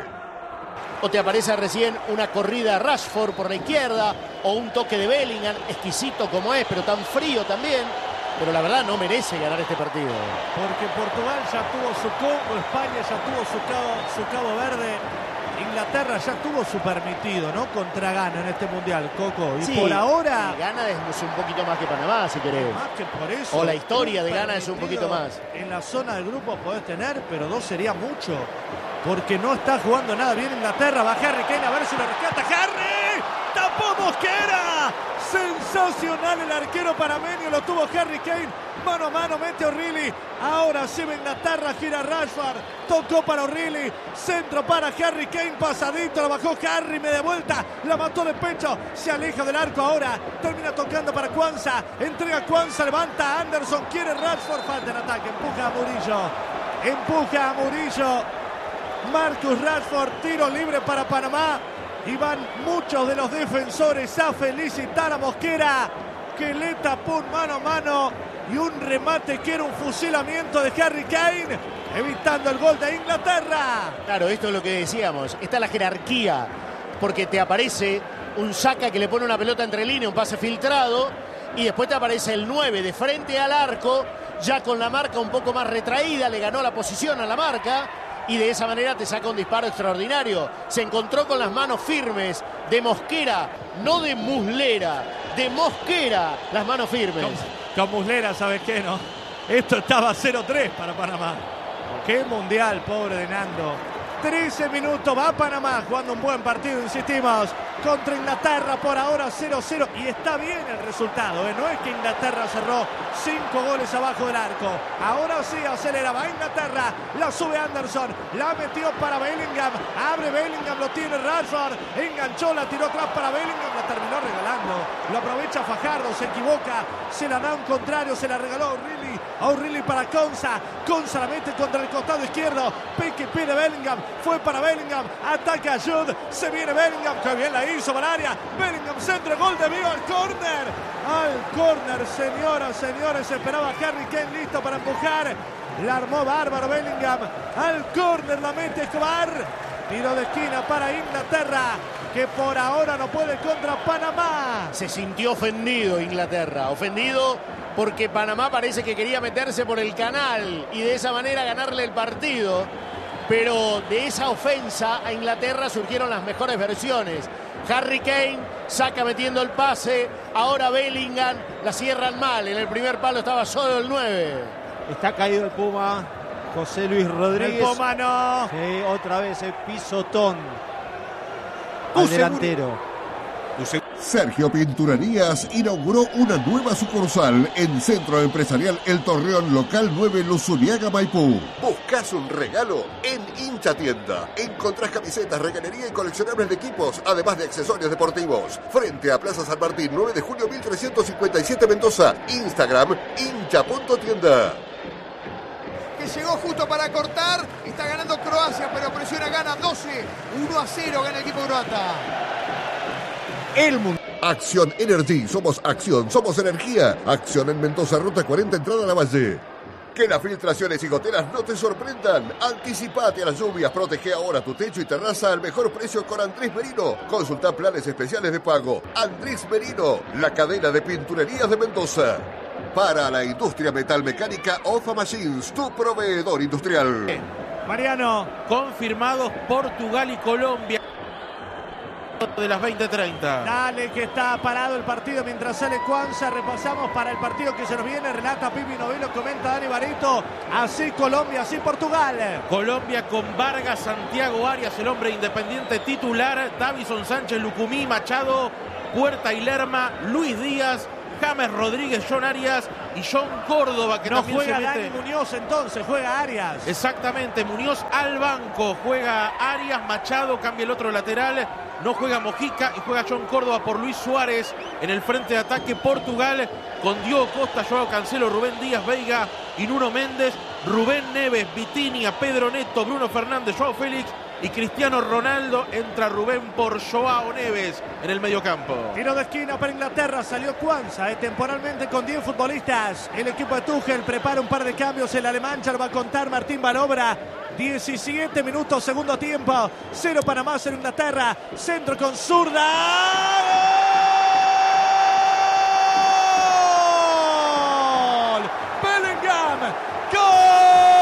O te aparece recién una corrida Rashford por la izquierda o un toque de Bellingham, exquisito como es, pero tan frío también. Pero la verdad no merece ganar este partido. Porque Portugal ya tuvo su Congo, España ya tuvo su Cabo Verde, Inglaterra ya tuvo su permitido, ¿no? Contra Ghana en este Mundial, Coco. Y sí, por ahora... y Ghana es un poquito más que Panamá, si querés. Más que por eso. O la historia de Ghana es un poquito más. En la zona del grupo podés tener, pero 2 sería mucho. Porque no está jugando nada bien Inglaterra. Va Harry Kane a ver si lo rescata. ¡Harry! ¡Tapó Mosquera! Sensacional el arquero panameño. Lo tuvo Harry Kane. Mano a mano mete O'Reilly. Ahora sí va Inglaterra. Gira Rashford. Tocó para O'Reilly. Centro para Harry Kane. Pasadito. Lo bajó Harry. Media vuelta. La mató de pecho. Se aleja del arco ahora. Termina tocando para Kwanza. Entrega Kwanza. Levanta a Anderson. Quiere Rashford. Falta en ataque. Empuja a Murillo. Empuja a Murillo. Marcus Rashford, tiro libre para Panamá. Y van muchos de los defensores a felicitar a Mosquera, que le tapó un mano a mano y un remate que era un fusilamiento de Harry Kane, evitando el gol de Inglaterra. Claro, esto es lo que decíamos. Está la jerarquía, porque te aparece un Saka que le pone una pelota entre línea, un pase filtrado, y después te aparece el 9 de frente al arco, ya con la marca un poco más retraída, le ganó la posición a la marca. Y de esa manera te saca un disparo extraordinario. Se encontró con las manos firmes de Mosquera, no de Muslera, de Mosquera, las manos firmes. Con Muslera, ¿sabes qué, no? Esto estaba 0-3 para Panamá. Qué mundial, pobre de Nando. 13 minutos, va Panamá jugando un buen partido, insistimos, contra Inglaterra, por ahora 0-0, y está bien el resultado, ¿eh? No es que Inglaterra cerró 5 goles abajo del arco, ahora sí acelera, va Inglaterra, la sube Anderson, la metió para Bellingham, abre Bellingham, lo tiene Rashford, enganchó, la tiró atrás para Bellingham, la terminó regalando, lo aprovecha Fajardo, se equivoca, se la da un contrario, se la regaló a O'Reilly para Konsa la mete contra el costado izquierdo, PQP de Bellingham, fue para Bellingham, ataca a Jude, se viene Bellingham, que bien la hizo para el área, Bellingham centro, gol de Vigo al córner, señoras, esperaba Harry Kane listo para empujar, la armó bárbaro Bellingham, al córner la mete Escobar, tiro de esquina para Inglaterra, que por ahora no puede contra Panamá. Se sintió ofendido Inglaterra, ofendido porque Panamá parece que quería meterse por el canal y de esa manera ganarle el partido. Pero de esa ofensa a Inglaterra surgieron las mejores versiones. Harry Kane saca metiendo el pase, ahora Bellingham, la cierran mal, en el primer palo estaba solo el 9. Está caído el Puma, José Luis Rodríguez. El Puma no. Sí, otra vez el pisotón al delantero. Sergio Pinturerías inauguró una nueva sucursal en Centro Empresarial El Torreón Local 9 Luzuriaga, Maipú. ¿Buscas un regalo? En Hincha Tienda. Encontrás camisetas, regalería y coleccionables de equipos, además de accesorios deportivos. Frente a Plaza San Martín, 9 de julio 1357 Mendoza. Instagram, hincha.tienda. Que llegó justo para cortar, está ganando Croacia, pero presiona, gana 12, 1-0 gana el equipo croata. Acción Energy, somos acción, somos energía. Acción en Mendoza, ruta 40, entrada a la Valle. Que las filtraciones y goteras no te sorprendan. Anticipate a las lluvias, protege ahora tu techo y terraza al mejor precio con Andrés Merino. Consulta planes especiales de pago. Andrés Merino, la cadena de pinturerías de Mendoza. Para la industria metalmecánica, Ofa Machines, tu proveedor industrial. Mariano. Confirmados Portugal y Colombia. de las 20:30. Dale que está parado el partido mientras sale Cuanza. Repasamos para el partido que se nos viene. Relata Pipi Novelo, comenta Dani Barito. Así Colombia, así Portugal. Colombia con Vargas, Santiago Arias, el hombre independiente titular, Davison Sánchez, Lucumí, Machado, Puerta y Lerma, Luis Díaz, James Rodríguez, John Arias y John Córdoba, que no también juega se mete. Dani Muñoz entonces, juega Arias. Exactamente, Muñoz al banco, juega Arias, Machado, cambia el otro lateral, no juega Mojica y juega John Córdoba por Luis Suárez. En el frente de ataque Portugal con Diogo Costa, Joao Cancelo, Rubén Díaz, Veiga y Nuno Méndez, Rubén Neves, Vitinha, Pedro Neto, Bruno Fernández, Joao Félix y Cristiano Ronaldo. Entra Rubén por Joao Neves en el mediocampo. Tiro de esquina para Inglaterra, salió Cuanza, temporalmente con 10 futbolistas. El equipo de Tuchel prepara un par de cambios, el alemán ya lo va a contar Martín Balobra. 17 minutos, segundo tiempo, 0 Panamá, 0 Inglaterra. Centro con zurda. ¡Gol! Bellingham, ¡gol!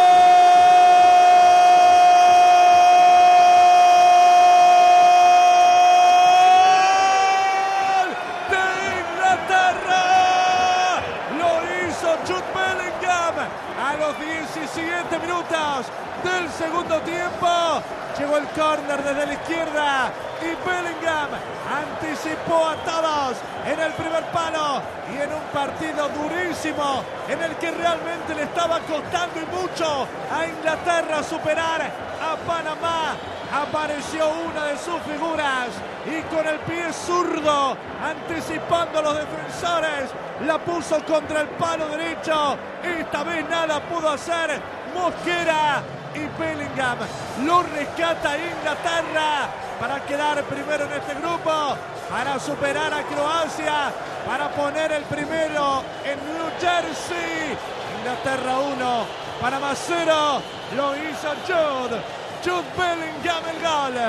A los 17 minutos del segundo tiempo llegó el córner desde la izquierda y Bellingham anticipó a todos en el primer palo y en un partido durísimo en el que realmente le estaba costando y mucho a Inglaterra superar a Panamá. Apareció una de sus figuras y con el pie zurdo, anticipando a los defensores, la puso contra el palo derecho. Esta vez nada pudo hacer Mosquera y Bellingham lo rescata Inglaterra para quedar primero en este grupo, para superar a Croacia, para poner el primero en New Jersey. Inglaterra 1, Panamá 0, lo hizo Jude Bellingham el gol.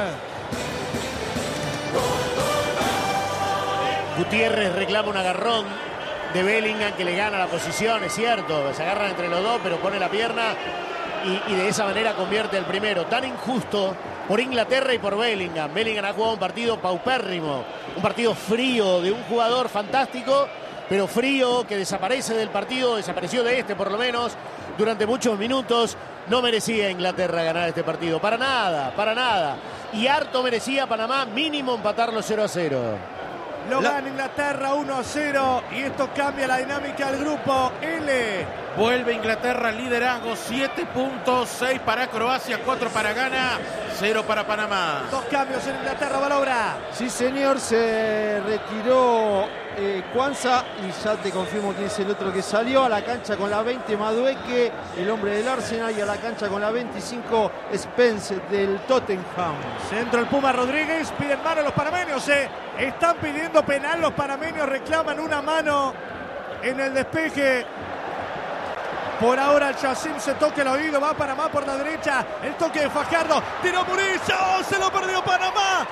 Gutiérrez reclama un agarrón de Bellingham que le gana la posición, es cierto, se agarran entre los dos, pero pone la pierna y de esa manera convierte el primero. Tan injusto por Inglaterra y por Bellingham. Bellingham ha jugado un partido paupérrimo, un partido frío de un jugador fantástico, pero frío, que desaparece del partido, desapareció de este por lo menos durante muchos minutos. No merecía Inglaterra ganar este partido, para nada, para nada. Y harto merecía Panamá mínimo empatarlo 0-0. Lo gana Inglaterra 1-0 y esto cambia la dinámica del grupo L. Vuelve Inglaterra al liderazgo, 7 puntos, 6 para Croacia, 4 para Ghana, 0 para Panamá. 2 cambios en Inglaterra, Balobra. Sí, señor, se retiró Cuanza y ya te confirmo quién es el otro que salió. A la cancha con la 20 Madueque, el hombre del Arsenal, y a la cancha con la 25 Spence del Tottenham. Centro el Puma Rodríguez, piden mano los panameños. Están pidiendo penal los panameños, reclaman una mano en el despeje. Por ahora el Chacín se toca el oído, va Panamá por la derecha, el toque de Fajardo, tiró Murillo, se lo perdió Panamá,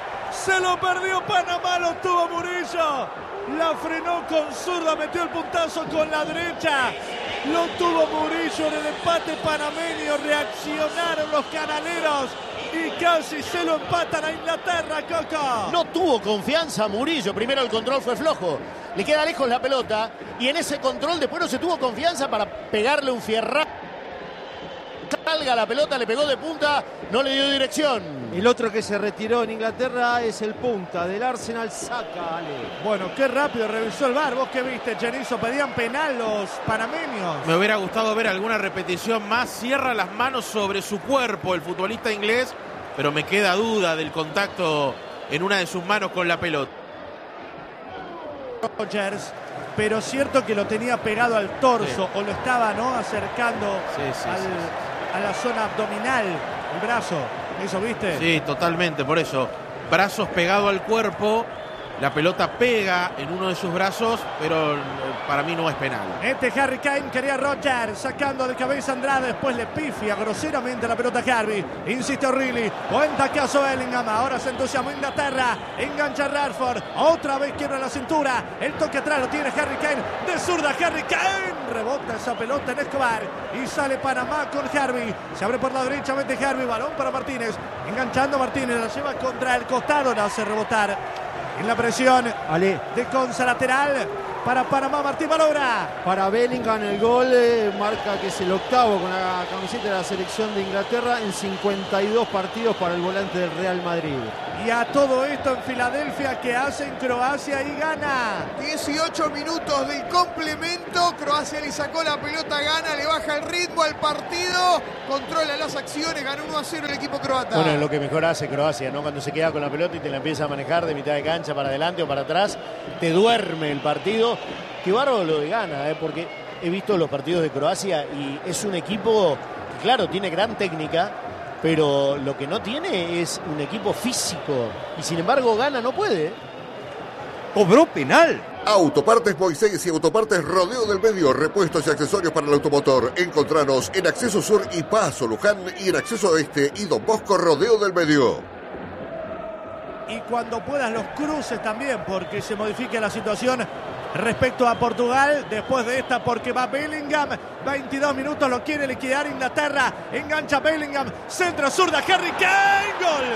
lo tuvo Murillo, la frenó con zurda, metió el puntazo con la derecha, lo tuvo Murillo en el empate panameño, reaccionaron los canaleros y casi se lo empatan a Inglaterra, Coco. No tuvo confianza Murillo, primero el control fue flojo, le queda lejos la pelota y en ese control después no se tuvo confianza para pegarle un fierrazo. Salga la pelota, le pegó de punta, no le dio dirección. El otro que se retiró en Inglaterra es el punta del Arsenal, Saka, Ale. Bueno, qué rápido revisó el VAR. ¿Vos qué viste, Chenizo? Pedían penal los panameños. Me hubiera gustado ver alguna repetición más. Cierra las manos sobre su cuerpo el futbolista inglés, pero me queda duda del contacto en una de sus manos con la pelota. Rodgers, pero cierto que lo tenía pegado al torso, o lo estaba, ¿no?, acercando a la zona abdominal, el brazo. ¿Eso viste? Sí, totalmente, por eso. Brazos pegados al cuerpo La pelota pega en uno de sus brazos, pero para mí no es penal. Harry Kane, quería Roger, sacando de cabeza Andrade, después le pifia groseramente la pelota a Harvey. Insiste O'Reilly, buen tacazo Bellingham, ahora se entusiasmó Inglaterra, engancha Rashford, otra vez quiebra la cintura, el toque atrás lo tiene Harry Kane, de zurda Harry Kane, rebota esa pelota en Escobar y sale Panamá con Harvey, se abre por la derecha, mete Harvey, balón para Martínez, enganchando Martínez, la lleva contra el costado, la hace rebotar. En la presión de Conza lateral para Panamá, Martín Valora. Para Bellingham el gol marca que es el octavo con la camiseta de la selección de Inglaterra en 52 partidos para el volante del Real Madrid. Y a todo esto en Filadelfia, que hacen Croacia y gana. 18 minutos del complemento, Croacia le sacó la pelota, gana, le baja el ritmo al partido, controla las acciones, ganó 1-0 el equipo croata. Bueno, es lo que mejor hace Croacia, ¿no? Cuando se queda con la pelota y te la empieza a manejar de mitad de cancha para adelante o para atrás, te duerme el partido. Qué bárbaro lo de gana, porque he visto los partidos de Croacia y es un equipo que, claro, tiene gran técnica, pero lo que no tiene es un equipo físico. Y sin embargo, Gana no puede. Cobró penal. Autopartes Moisés y Autopartes Rodeo del Medio, repuestos y accesorios para el automotor. Encontranos en Acceso Sur y Paso Luján y en Acceso Oeste y Don Bosco Rodeo del Medio. Y cuando puedas los cruces también, porque se modifica la situación respecto a Portugal después de esta, porque va Bellingham, 22 minutos, lo quiere liquidar Inglaterra, engancha Bellingham, centro zurda, Harry Kane, gol,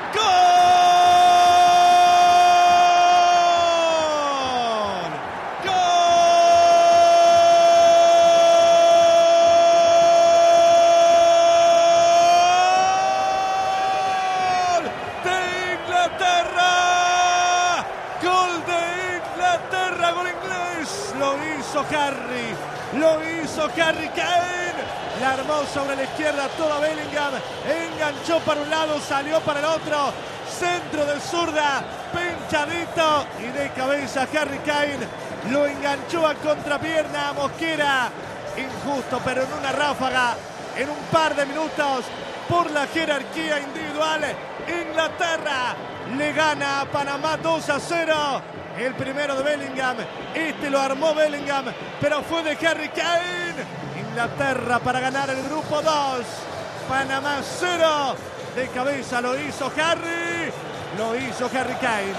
Lo hizo Harry Kane, la armó sobre la izquierda toda Bellingham, enganchó para un lado, salió para el otro, centro de zurda, pinchadito y de cabeza Harry Kane, lo enganchó a contrapierna a Mosquera, injusto pero en una ráfaga, en un par de minutos, por la jerarquía individual, Inglaterra le gana a Panamá 2-0. El primero de Bellingham, este lo armó Bellingham, pero fue de Harry Kane. Inglaterra para ganar el grupo 2. Panamá 0. De cabeza lo hizo Harry Kane.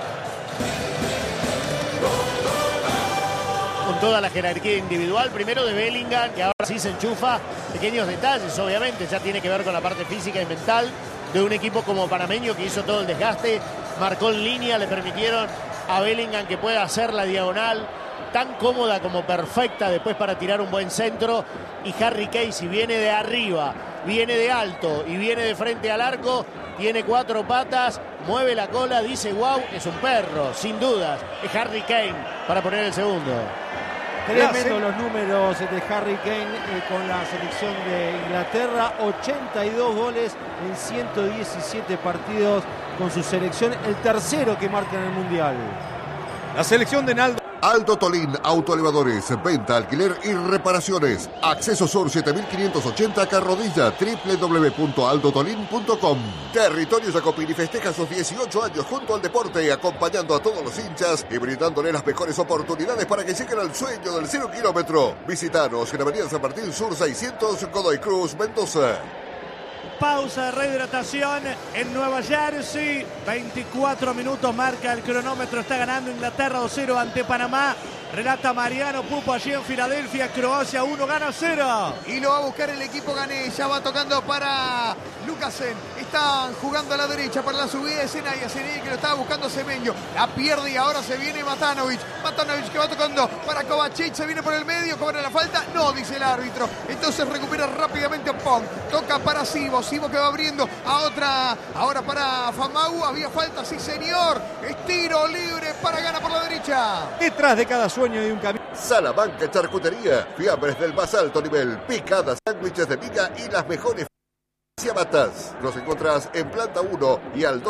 Con toda la jerarquía individual, primero de Bellingham, que ahora sí se enchufa. Pequeños detalles, obviamente, ya tiene que ver con la parte física y mental de un equipo como panameño que hizo todo el desgaste, marcó en línea, le permitieron a Bellingham que pueda hacer la diagonal tan cómoda como perfecta después para tirar un buen centro. Y Harry Kane, si viene de arriba, viene de alto y viene de frente al arco, tiene 4 patas, mueve la cola, dice wow, es un perro, sin dudas. Es Harry Kane para poner el segundo. Tremendo los números de Harry Kane con la selección de Inglaterra, 82 goles en 117 partidos con su selección, el tercero que marca en el Mundial. La selección de Naldo. Aldo Tolín, autoelevadores, venta, alquiler y reparaciones. Acceso Sur 7580 Carrodilla, www.aldotolin.com. Territorio Jacopini festeja sus 18 años junto al deporte, acompañando a todos los hinchas y brindándole las mejores oportunidades para que lleguen al sueño del 0 kilómetro. Visítanos en Avenida San Martín Sur 600, Godoy Cruz, Mendoza. Pausa de rehidratación en Nueva Jersey. 24 minutos marca el cronómetro. Está ganando Inglaterra 2-0 ante Panamá. Relata Mariano Pupo allí en Filadelfia. Croacia 1, gana 0. Y lo va a buscar el equipo gané. Ya va tocando para Lukasen. Están jugando a la derecha para la subida de Senaya. Senaya que lo estaba buscando Semenyo. La pierde y ahora se viene Matanovic. Matanovic que va tocando para Kovacic. Se viene por el medio. Cobra la falta. No, dice el árbitro. Entonces recupera rápidamente a Pong. Toca para Sivo. Sivo que va abriendo a otra. Ahora para Famau. Había falta, sí señor. Estiro libre para Gana por la derecha. Detrás de cada sueño de un camino. Salamanca Charcutería. Fiambres del más alto nivel. Picadas, sándwiches de miga y las mejores ciabatas. Los encontrás en planta 1 y al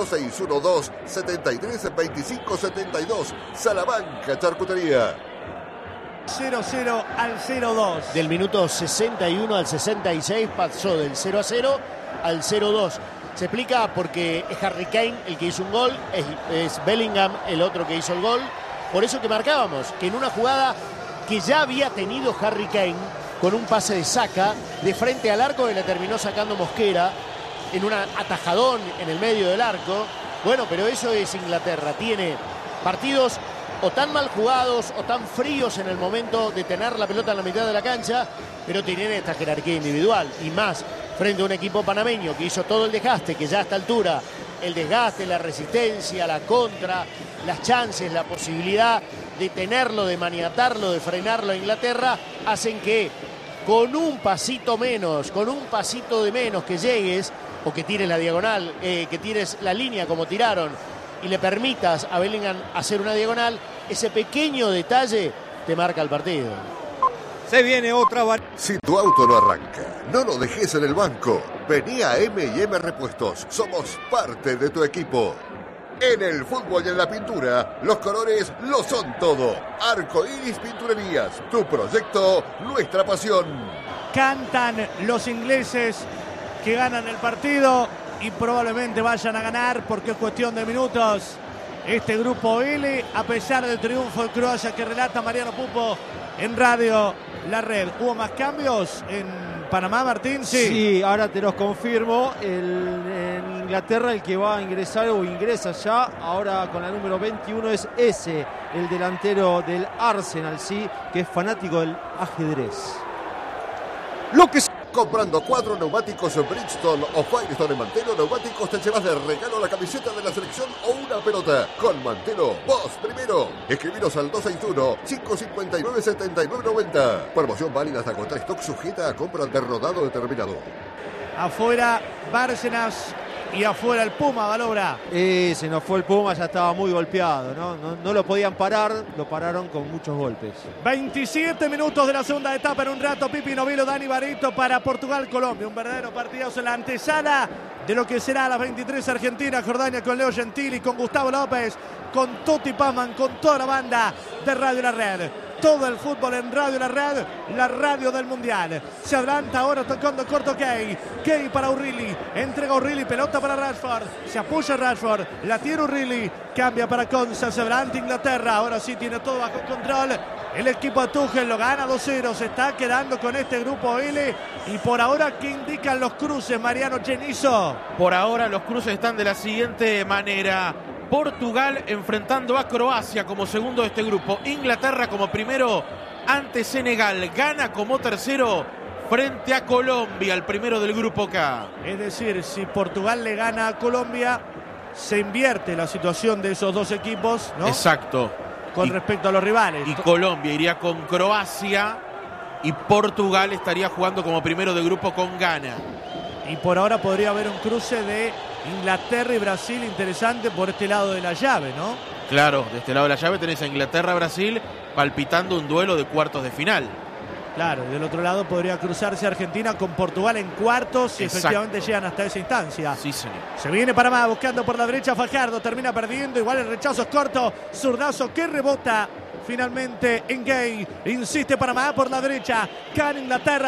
2612-732572. Salamanca Charcutería. 0-0 al 0-2. Del minuto 61 al 66 pasó del 0-0 al 0-2. Se explica porque es Harry Kane el que hizo un gol, es Bellingham el otro que hizo el gol. Por eso que marcábamos que en una jugada que ya había tenido Harry Kane con un pase de Saka de frente al arco que le terminó sacando Mosquera en un atajadón en el medio del arco. Bueno, pero eso es Inglaterra. Tiene partidos o tan mal jugados o tan fríos en el momento de tener la pelota en la mitad de la cancha, pero tienen esta jerarquía individual y más frente a un equipo panameño que hizo todo el desgaste, que ya a esta altura el desgaste, la resistencia, la contra, las chances, la posibilidad de tenerlo, de maniatarlo, de frenarlo a Inglaterra, hacen que con un pasito menos, con un pasito de menos que llegues o que tires la diagonal, que tires la línea como tiraron y le permitas a Bellingham hacer una diagonal, ese pequeño detalle te marca el partido. Se viene otra variante. Si tu auto no arranca, no lo dejes en el banco. Vení a M&M Repuestos. Somos parte de tu equipo. En el fútbol y en la pintura, los colores lo son todo. Arco Iris Pinturerías. Tu proyecto, nuestra pasión. Cantan los ingleses que ganan el partido y probablemente vayan a ganar porque es cuestión de minutos. Este grupo L, a pesar del triunfo de Croacia que relata Mariano Pupo en Radio La Red. ¿Hubo más cambios en Panamá, Martín? Sí, ahora te los confirmo. En Inglaterra el que va a ingresar o ingresa ya, ahora con la número 21 es ese, el delantero del Arsenal, sí, que es fanático del ajedrez. Lo que comprando 4 neumáticos en Bridgestone o Firestone en Mantelo Neumáticos te llevas de regalo la camiseta de la selección o una pelota. Con Mantelo, vos primero. Escribiros al 261-559-7990. Promoción válida hasta contra stock, sujeta a compra de rodado determinado. Afuera Bárcenas y afuera el Puma, Valobra. Se nos fue el Puma, ya estaba muy golpeado, no lo podían parar, lo pararon con muchos golpes. 27 minutos de la segunda etapa. En un rato Pipi Novilo, Dani Barito para Portugal-Colombia. Un verdadero partidazo en la antesala de lo que será a las 23 Argentina-Jordania, con Leo Gentili, con Gustavo López, con Tuti Pazman, con toda la banda de Radio La Red. Todo el fútbol en Radio La Red, la radio del Mundial. Se adelanta ahora tocando corto Kay. Kay para Urrilli. Entrega Urrilli, pelota para Rashford. Se apoya Rashford, la tiene Urrilli. Cambia para Konsa, se adelanta Inglaterra. Ahora sí tiene todo bajo control. El equipo de Tuchel lo gana 2-0. Se está quedando con este grupo L. Y por ahora, ¿qué indican los cruces, Mariano Chenizo? Por ahora los cruces están de la siguiente manera. Portugal enfrentando a Croacia como segundo de este grupo. Inglaterra como primero ante Senegal. Gana como tercero frente a Colombia, el primero del grupo K. Es decir, si Portugal le gana a Colombia, se invierte la situación de esos dos equipos, ¿no? Exacto. Con respecto a los rivales. Y Colombia iría con Croacia y Portugal estaría jugando como primero de grupo con Ghana. Y por ahora podría haber un cruce de Inglaterra y Brasil interesante por este lado de la llave, ¿no? Claro, de este lado de la llave tenés a Inglaterra-Brasil palpitando un duelo de cuartos de final. Claro, del otro lado podría cruzarse Argentina con Portugal en cuartos si efectivamente llegan hasta esa instancia. Sí, señor. Se viene Panamá buscando por la derecha Fajardo, termina perdiendo, igual el rechazo es corto, zurdazo que rebota finalmente en Gay. Insiste Panamá por la derecha, gana Inglaterra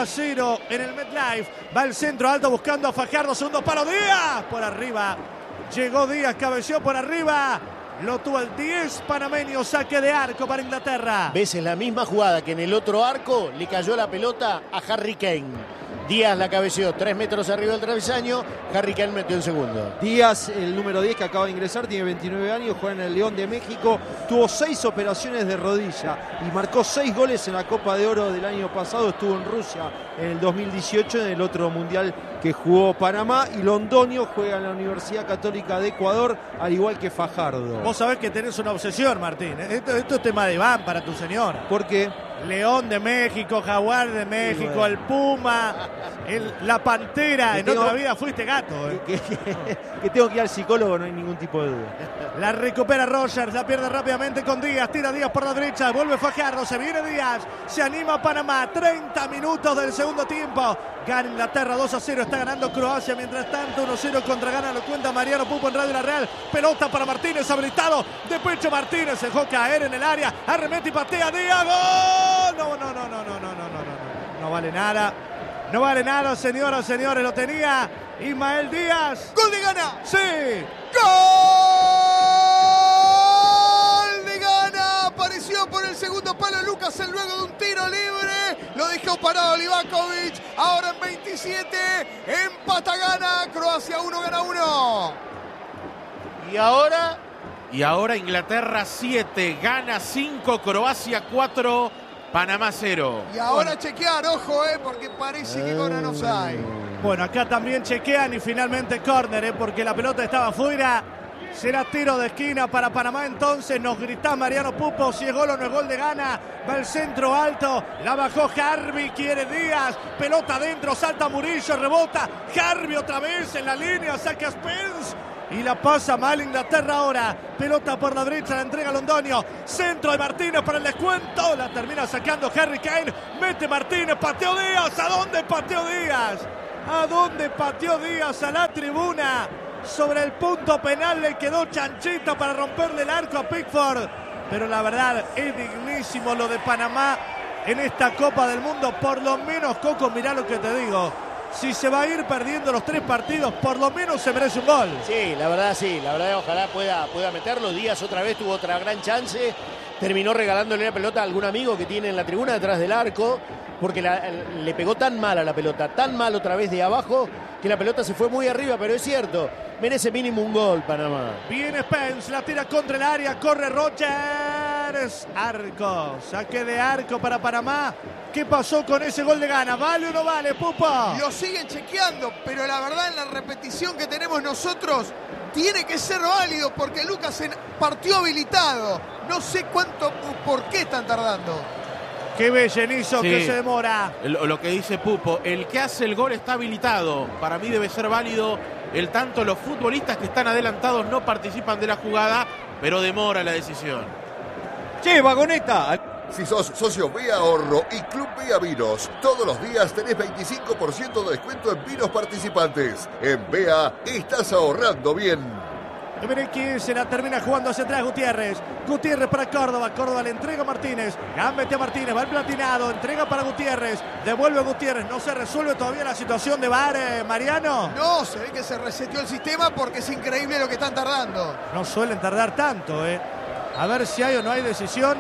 2-0 en el MetLife. Va el centro alto buscando a Fajardo, segundo palo, Díaz por arriba. Llegó Díaz, cabeció por arriba. Lo tuvo el 10 panameño, saque de arco para Inglaterra. ¿Ves? En la misma jugada que en el otro arco le cayó la pelota a Harry Kane. Díaz la cabeció 3 metros arriba del travesaño, Harry Kane metió el segundo. Díaz, el número 10 que acaba de ingresar, tiene 29 años, juega en el León de México, tuvo 6 operaciones de rodilla y marcó 6 goles en la Copa de Oro del año pasado, estuvo en Rusia en el 2018 en el otro mundial que jugó Panamá, y Londoño juega en la Universidad Católica de Ecuador, al igual que Fajardo. Vos sabés que tenés una obsesión, Martín. Esto es tema de van para tu señora. ¿Por qué? León de México, Jaguar de México, bueno, el Puma, la Pantera. En otra vida fuiste gato. Que tengo que ir al psicólogo, no hay ningún tipo de duda. La recupera Rogers, la pierde rápidamente con Díaz, tira Díaz por la derecha, vuelve Fajardo, se viene Díaz, se anima Panamá, 30 minutos del segundo tiempo. Gana Inglaterra 2-0, está ganando Croacia, mientras tanto 1-0 contra Ghana, lo cuenta Mariano Pupo en Radio La Real. Pelota para Martínez, habilitado, de pecho Martínez, se dejó caer en el área, arremete y patea Díaz, ¡gol! No vale nada. No vale nada, señoras, señores. Lo tenía Ismael Díaz. ¡Gol de Ghana! ¡Sí! ¡Gol de Ghana! Apareció por el segundo palo Lukasen luego de un tiro libre. Lo dejó parado Livakovic. Ahora en 27. Empata Ghana. Croacia 1, Ghana 1. Y ahora Inglaterra 7, Ghana 5, Croacia 4, Panamá 0. Y ahora chequear, ojo, porque parece que cobran offside. Bueno, acá también chequean y finalmente córner, porque la pelota estaba fuera. Será tiro de esquina para Panamá. Entonces nos grita Mariano Pupo si es gol o no es gol de Ghana. Va el centro alto, la bajó Harvey, quiere Díaz, pelota adentro, salta Murillo, rebota Harvey otra vez en la línea, saca Spence y la pasa mal Inglaterra ahora. Pelota por la derecha, la entrega Londoño, centro de Martínez para el descuento, la termina sacando Harry Kane, mete Martínez, pateó Díaz. ¿A dónde pateó Díaz? ¿A dónde pateó Díaz? A la tribuna. Sobre el punto penal le quedó chanchita para romperle el arco a Pickford. Pero la verdad es dignísimo lo de Panamá en esta Copa del Mundo. Por lo menos, Coco, mirá lo que te digo. Si se va a ir perdiendo los 3 partidos, por lo menos se merece un gol. Sí, la verdad ojalá pueda meterlo. Díaz otra vez tuvo otra gran chance. Terminó regalándole la pelota a algún amigo que tiene en la tribuna detrás del arco. Porque le pegó tan mal a la pelota, tan mal otra vez de abajo, que la pelota se fue muy arriba, pero es cierto, merece mínimo un gol Panamá. Viene Spence, la tira contra el área, corre Rodgers, arco, saque de arco para Panamá. ¿Qué pasó con ese gol de Ghana? ¿Vale o no vale, Pupa? Lo siguen chequeando, pero la verdad en la repetición que tenemos nosotros tiene que ser válido porque Lukasen partió habilitado. No sé por qué están tardando. Qué bellenizo que se demora. Lo que dice Pupo, el que hace el gol está habilitado. Para mí debe ser válido el tanto. Los futbolistas que están adelantados no participan de la jugada, pero demora la decisión. ¡Che, vagoneta! Si sos socio Vía Ahorro y Club Vía Vinos, todos los días tenés 25% de descuento en vinos participantes. En Vea estás ahorrando bien. Miren quién se la termina jugando hacia atrás, Gutiérrez. Gutiérrez para Córdoba. Córdoba le entrega a Martínez. Gambete a Martínez. Va el platinado. Entrega para Gutiérrez. Devuelve a Gutiérrez. No se resuelve todavía la situación de VAR, Mariano. No, se ve que se reseteó el sistema porque es increíble lo que están tardando. No suelen tardar tanto, A ver si hay o no hay decisión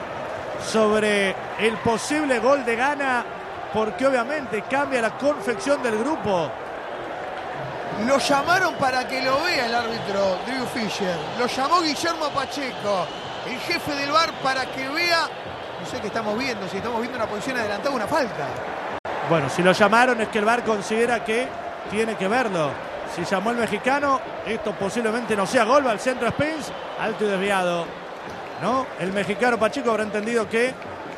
sobre el posible gol de Ghana, porque obviamente cambia la confección del grupo. Lo llamaron para que lo vea el árbitro Drew Fisher. Lo llamó Guillermo Pacheco, el jefe del VAR, para que vea. No sé qué estamos viendo, si estamos viendo una posición adelantada, una falta. Bueno, si lo llamaron es que el VAR considera que tiene que verlo. Si llamó el mexicano, esto posiblemente no sea gol. Va al centro Spence, alto y desviado. ¿No? El mexicano Pacheco habrá entendido que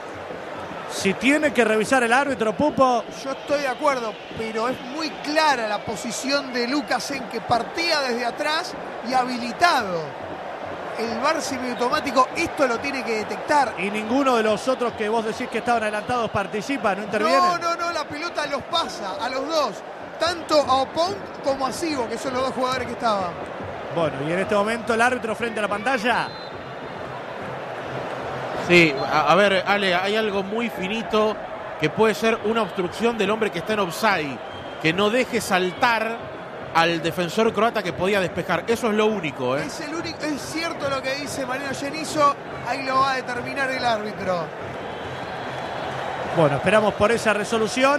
si tiene que revisar el árbitro, Pupo. Yo estoy de acuerdo, pero es muy clara la posición de Lukasen, que partía desde atrás y habilitado. El VAR semiautomático esto lo tiene que detectar. Y ninguno de los otros que vos decís que estaban adelantados participa, ¿no interviene? No, la pelota los pasa a los dos. Tanto a Opong como a Sigo, que son los dos jugadores que estaban. Bueno, y en este momento el árbitro frente a la pantalla. Sí, a ver, Ale, hay algo muy finito que puede ser una obstrucción del hombre que está en offside, que no deje saltar al defensor croata que podía despejar. Eso es lo único, Es el único, es cierto lo que dice Mariano Genizo, ahí lo va a determinar el árbitro. Bueno, esperamos por esa resolución,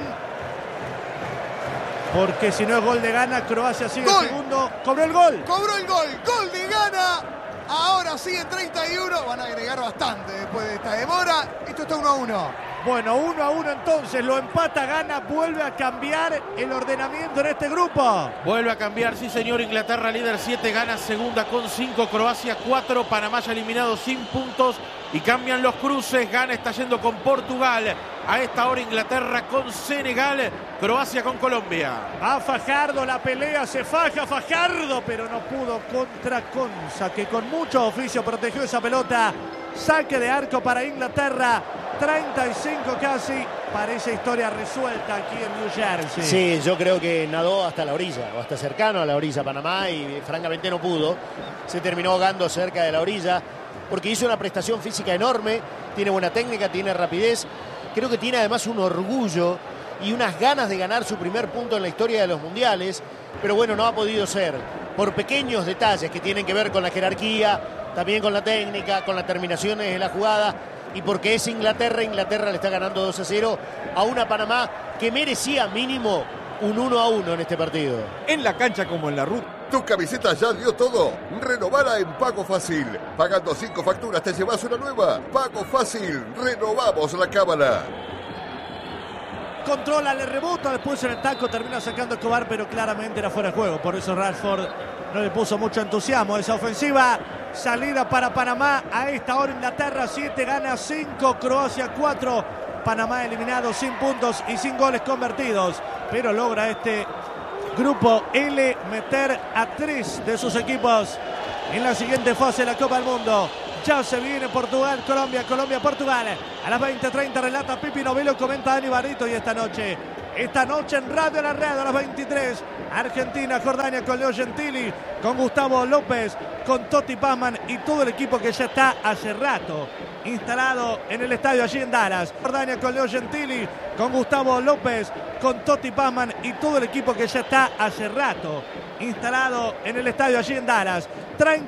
porque si no es gol de Ghana, Croacia sigue segundo. ¡Cobró el gol! ¡Cobró el gol! ¡Gol de Ghana! Ahora sigue 31, van a agregar bastante después de esta demora. Esto está 1-1. Bueno, 1-1 entonces, lo empata Ghana, vuelve a cambiar el ordenamiento en este grupo. Vuelve a cambiar, sí señor. Inglaterra líder 7, Ghana segunda con 5, Croacia 4, Panamá ya eliminado sin puntos y cambian los cruces. Ghana está yendo con Portugal, a esta hora Inglaterra con Senegal, Croacia con Colombia. A Fajardo, la pelea, se faja Fajardo, pero no pudo contra Conza, que con mucho oficio protegió esa pelota. Saque de arco para Inglaterra, 35 casi, parece historia resuelta aquí en New Jersey. Sí, yo creo que nadó hasta la orilla, o hasta cercano a la orilla Panamá, y francamente no pudo. Se terminó ahogando cerca de la orilla, porque hizo una prestación física enorme, tiene buena técnica, tiene rapidez, creo que tiene además un orgullo y unas ganas de ganar su primer punto en la historia de los mundiales, pero bueno, no ha podido ser, por pequeños detalles que tienen que ver con la jerarquía, también con la técnica, con las terminaciones de la jugada, y porque es Inglaterra le está ganando 2-0 a una Panamá que merecía mínimo un 1-1 en este partido. En la cancha como en la ruta. ¿Tu camiseta ya dio todo? Renovala en Pago Fácil. Pagando 5 facturas te llevas una nueva. Pago Fácil. Renovamos la cábala. Controla, le rebota, después en el taco termina sacando Escobar, pero claramente era fuera de juego. Por eso Rashford no le puso mucho entusiasmo a esa ofensiva. Salida para Panamá. A esta hora Inglaterra 7, gana 5, Croacia 4. Panamá eliminado sin puntos y sin goles convertidos. Pero logra este Grupo L meter a 3 de sus equipos en la siguiente fase de la Copa del Mundo. Ya se viene Portugal, Colombia, Portugal. A las 20:30 relata Pipi Novello, comenta Dani Barrito. Y esta noche en Radio La Red a las 23, Argentina, Jordania con Leo Gentili, con Gustavo López, con Totti Pazman y todo el equipo que ya está hace rato instalado en el estadio allí en Dallas. Jordania con Leo Gentili, con Gustavo López, con Totti Pazman y todo el equipo que ya está hace rato instalado en el estadio allí en Dallas.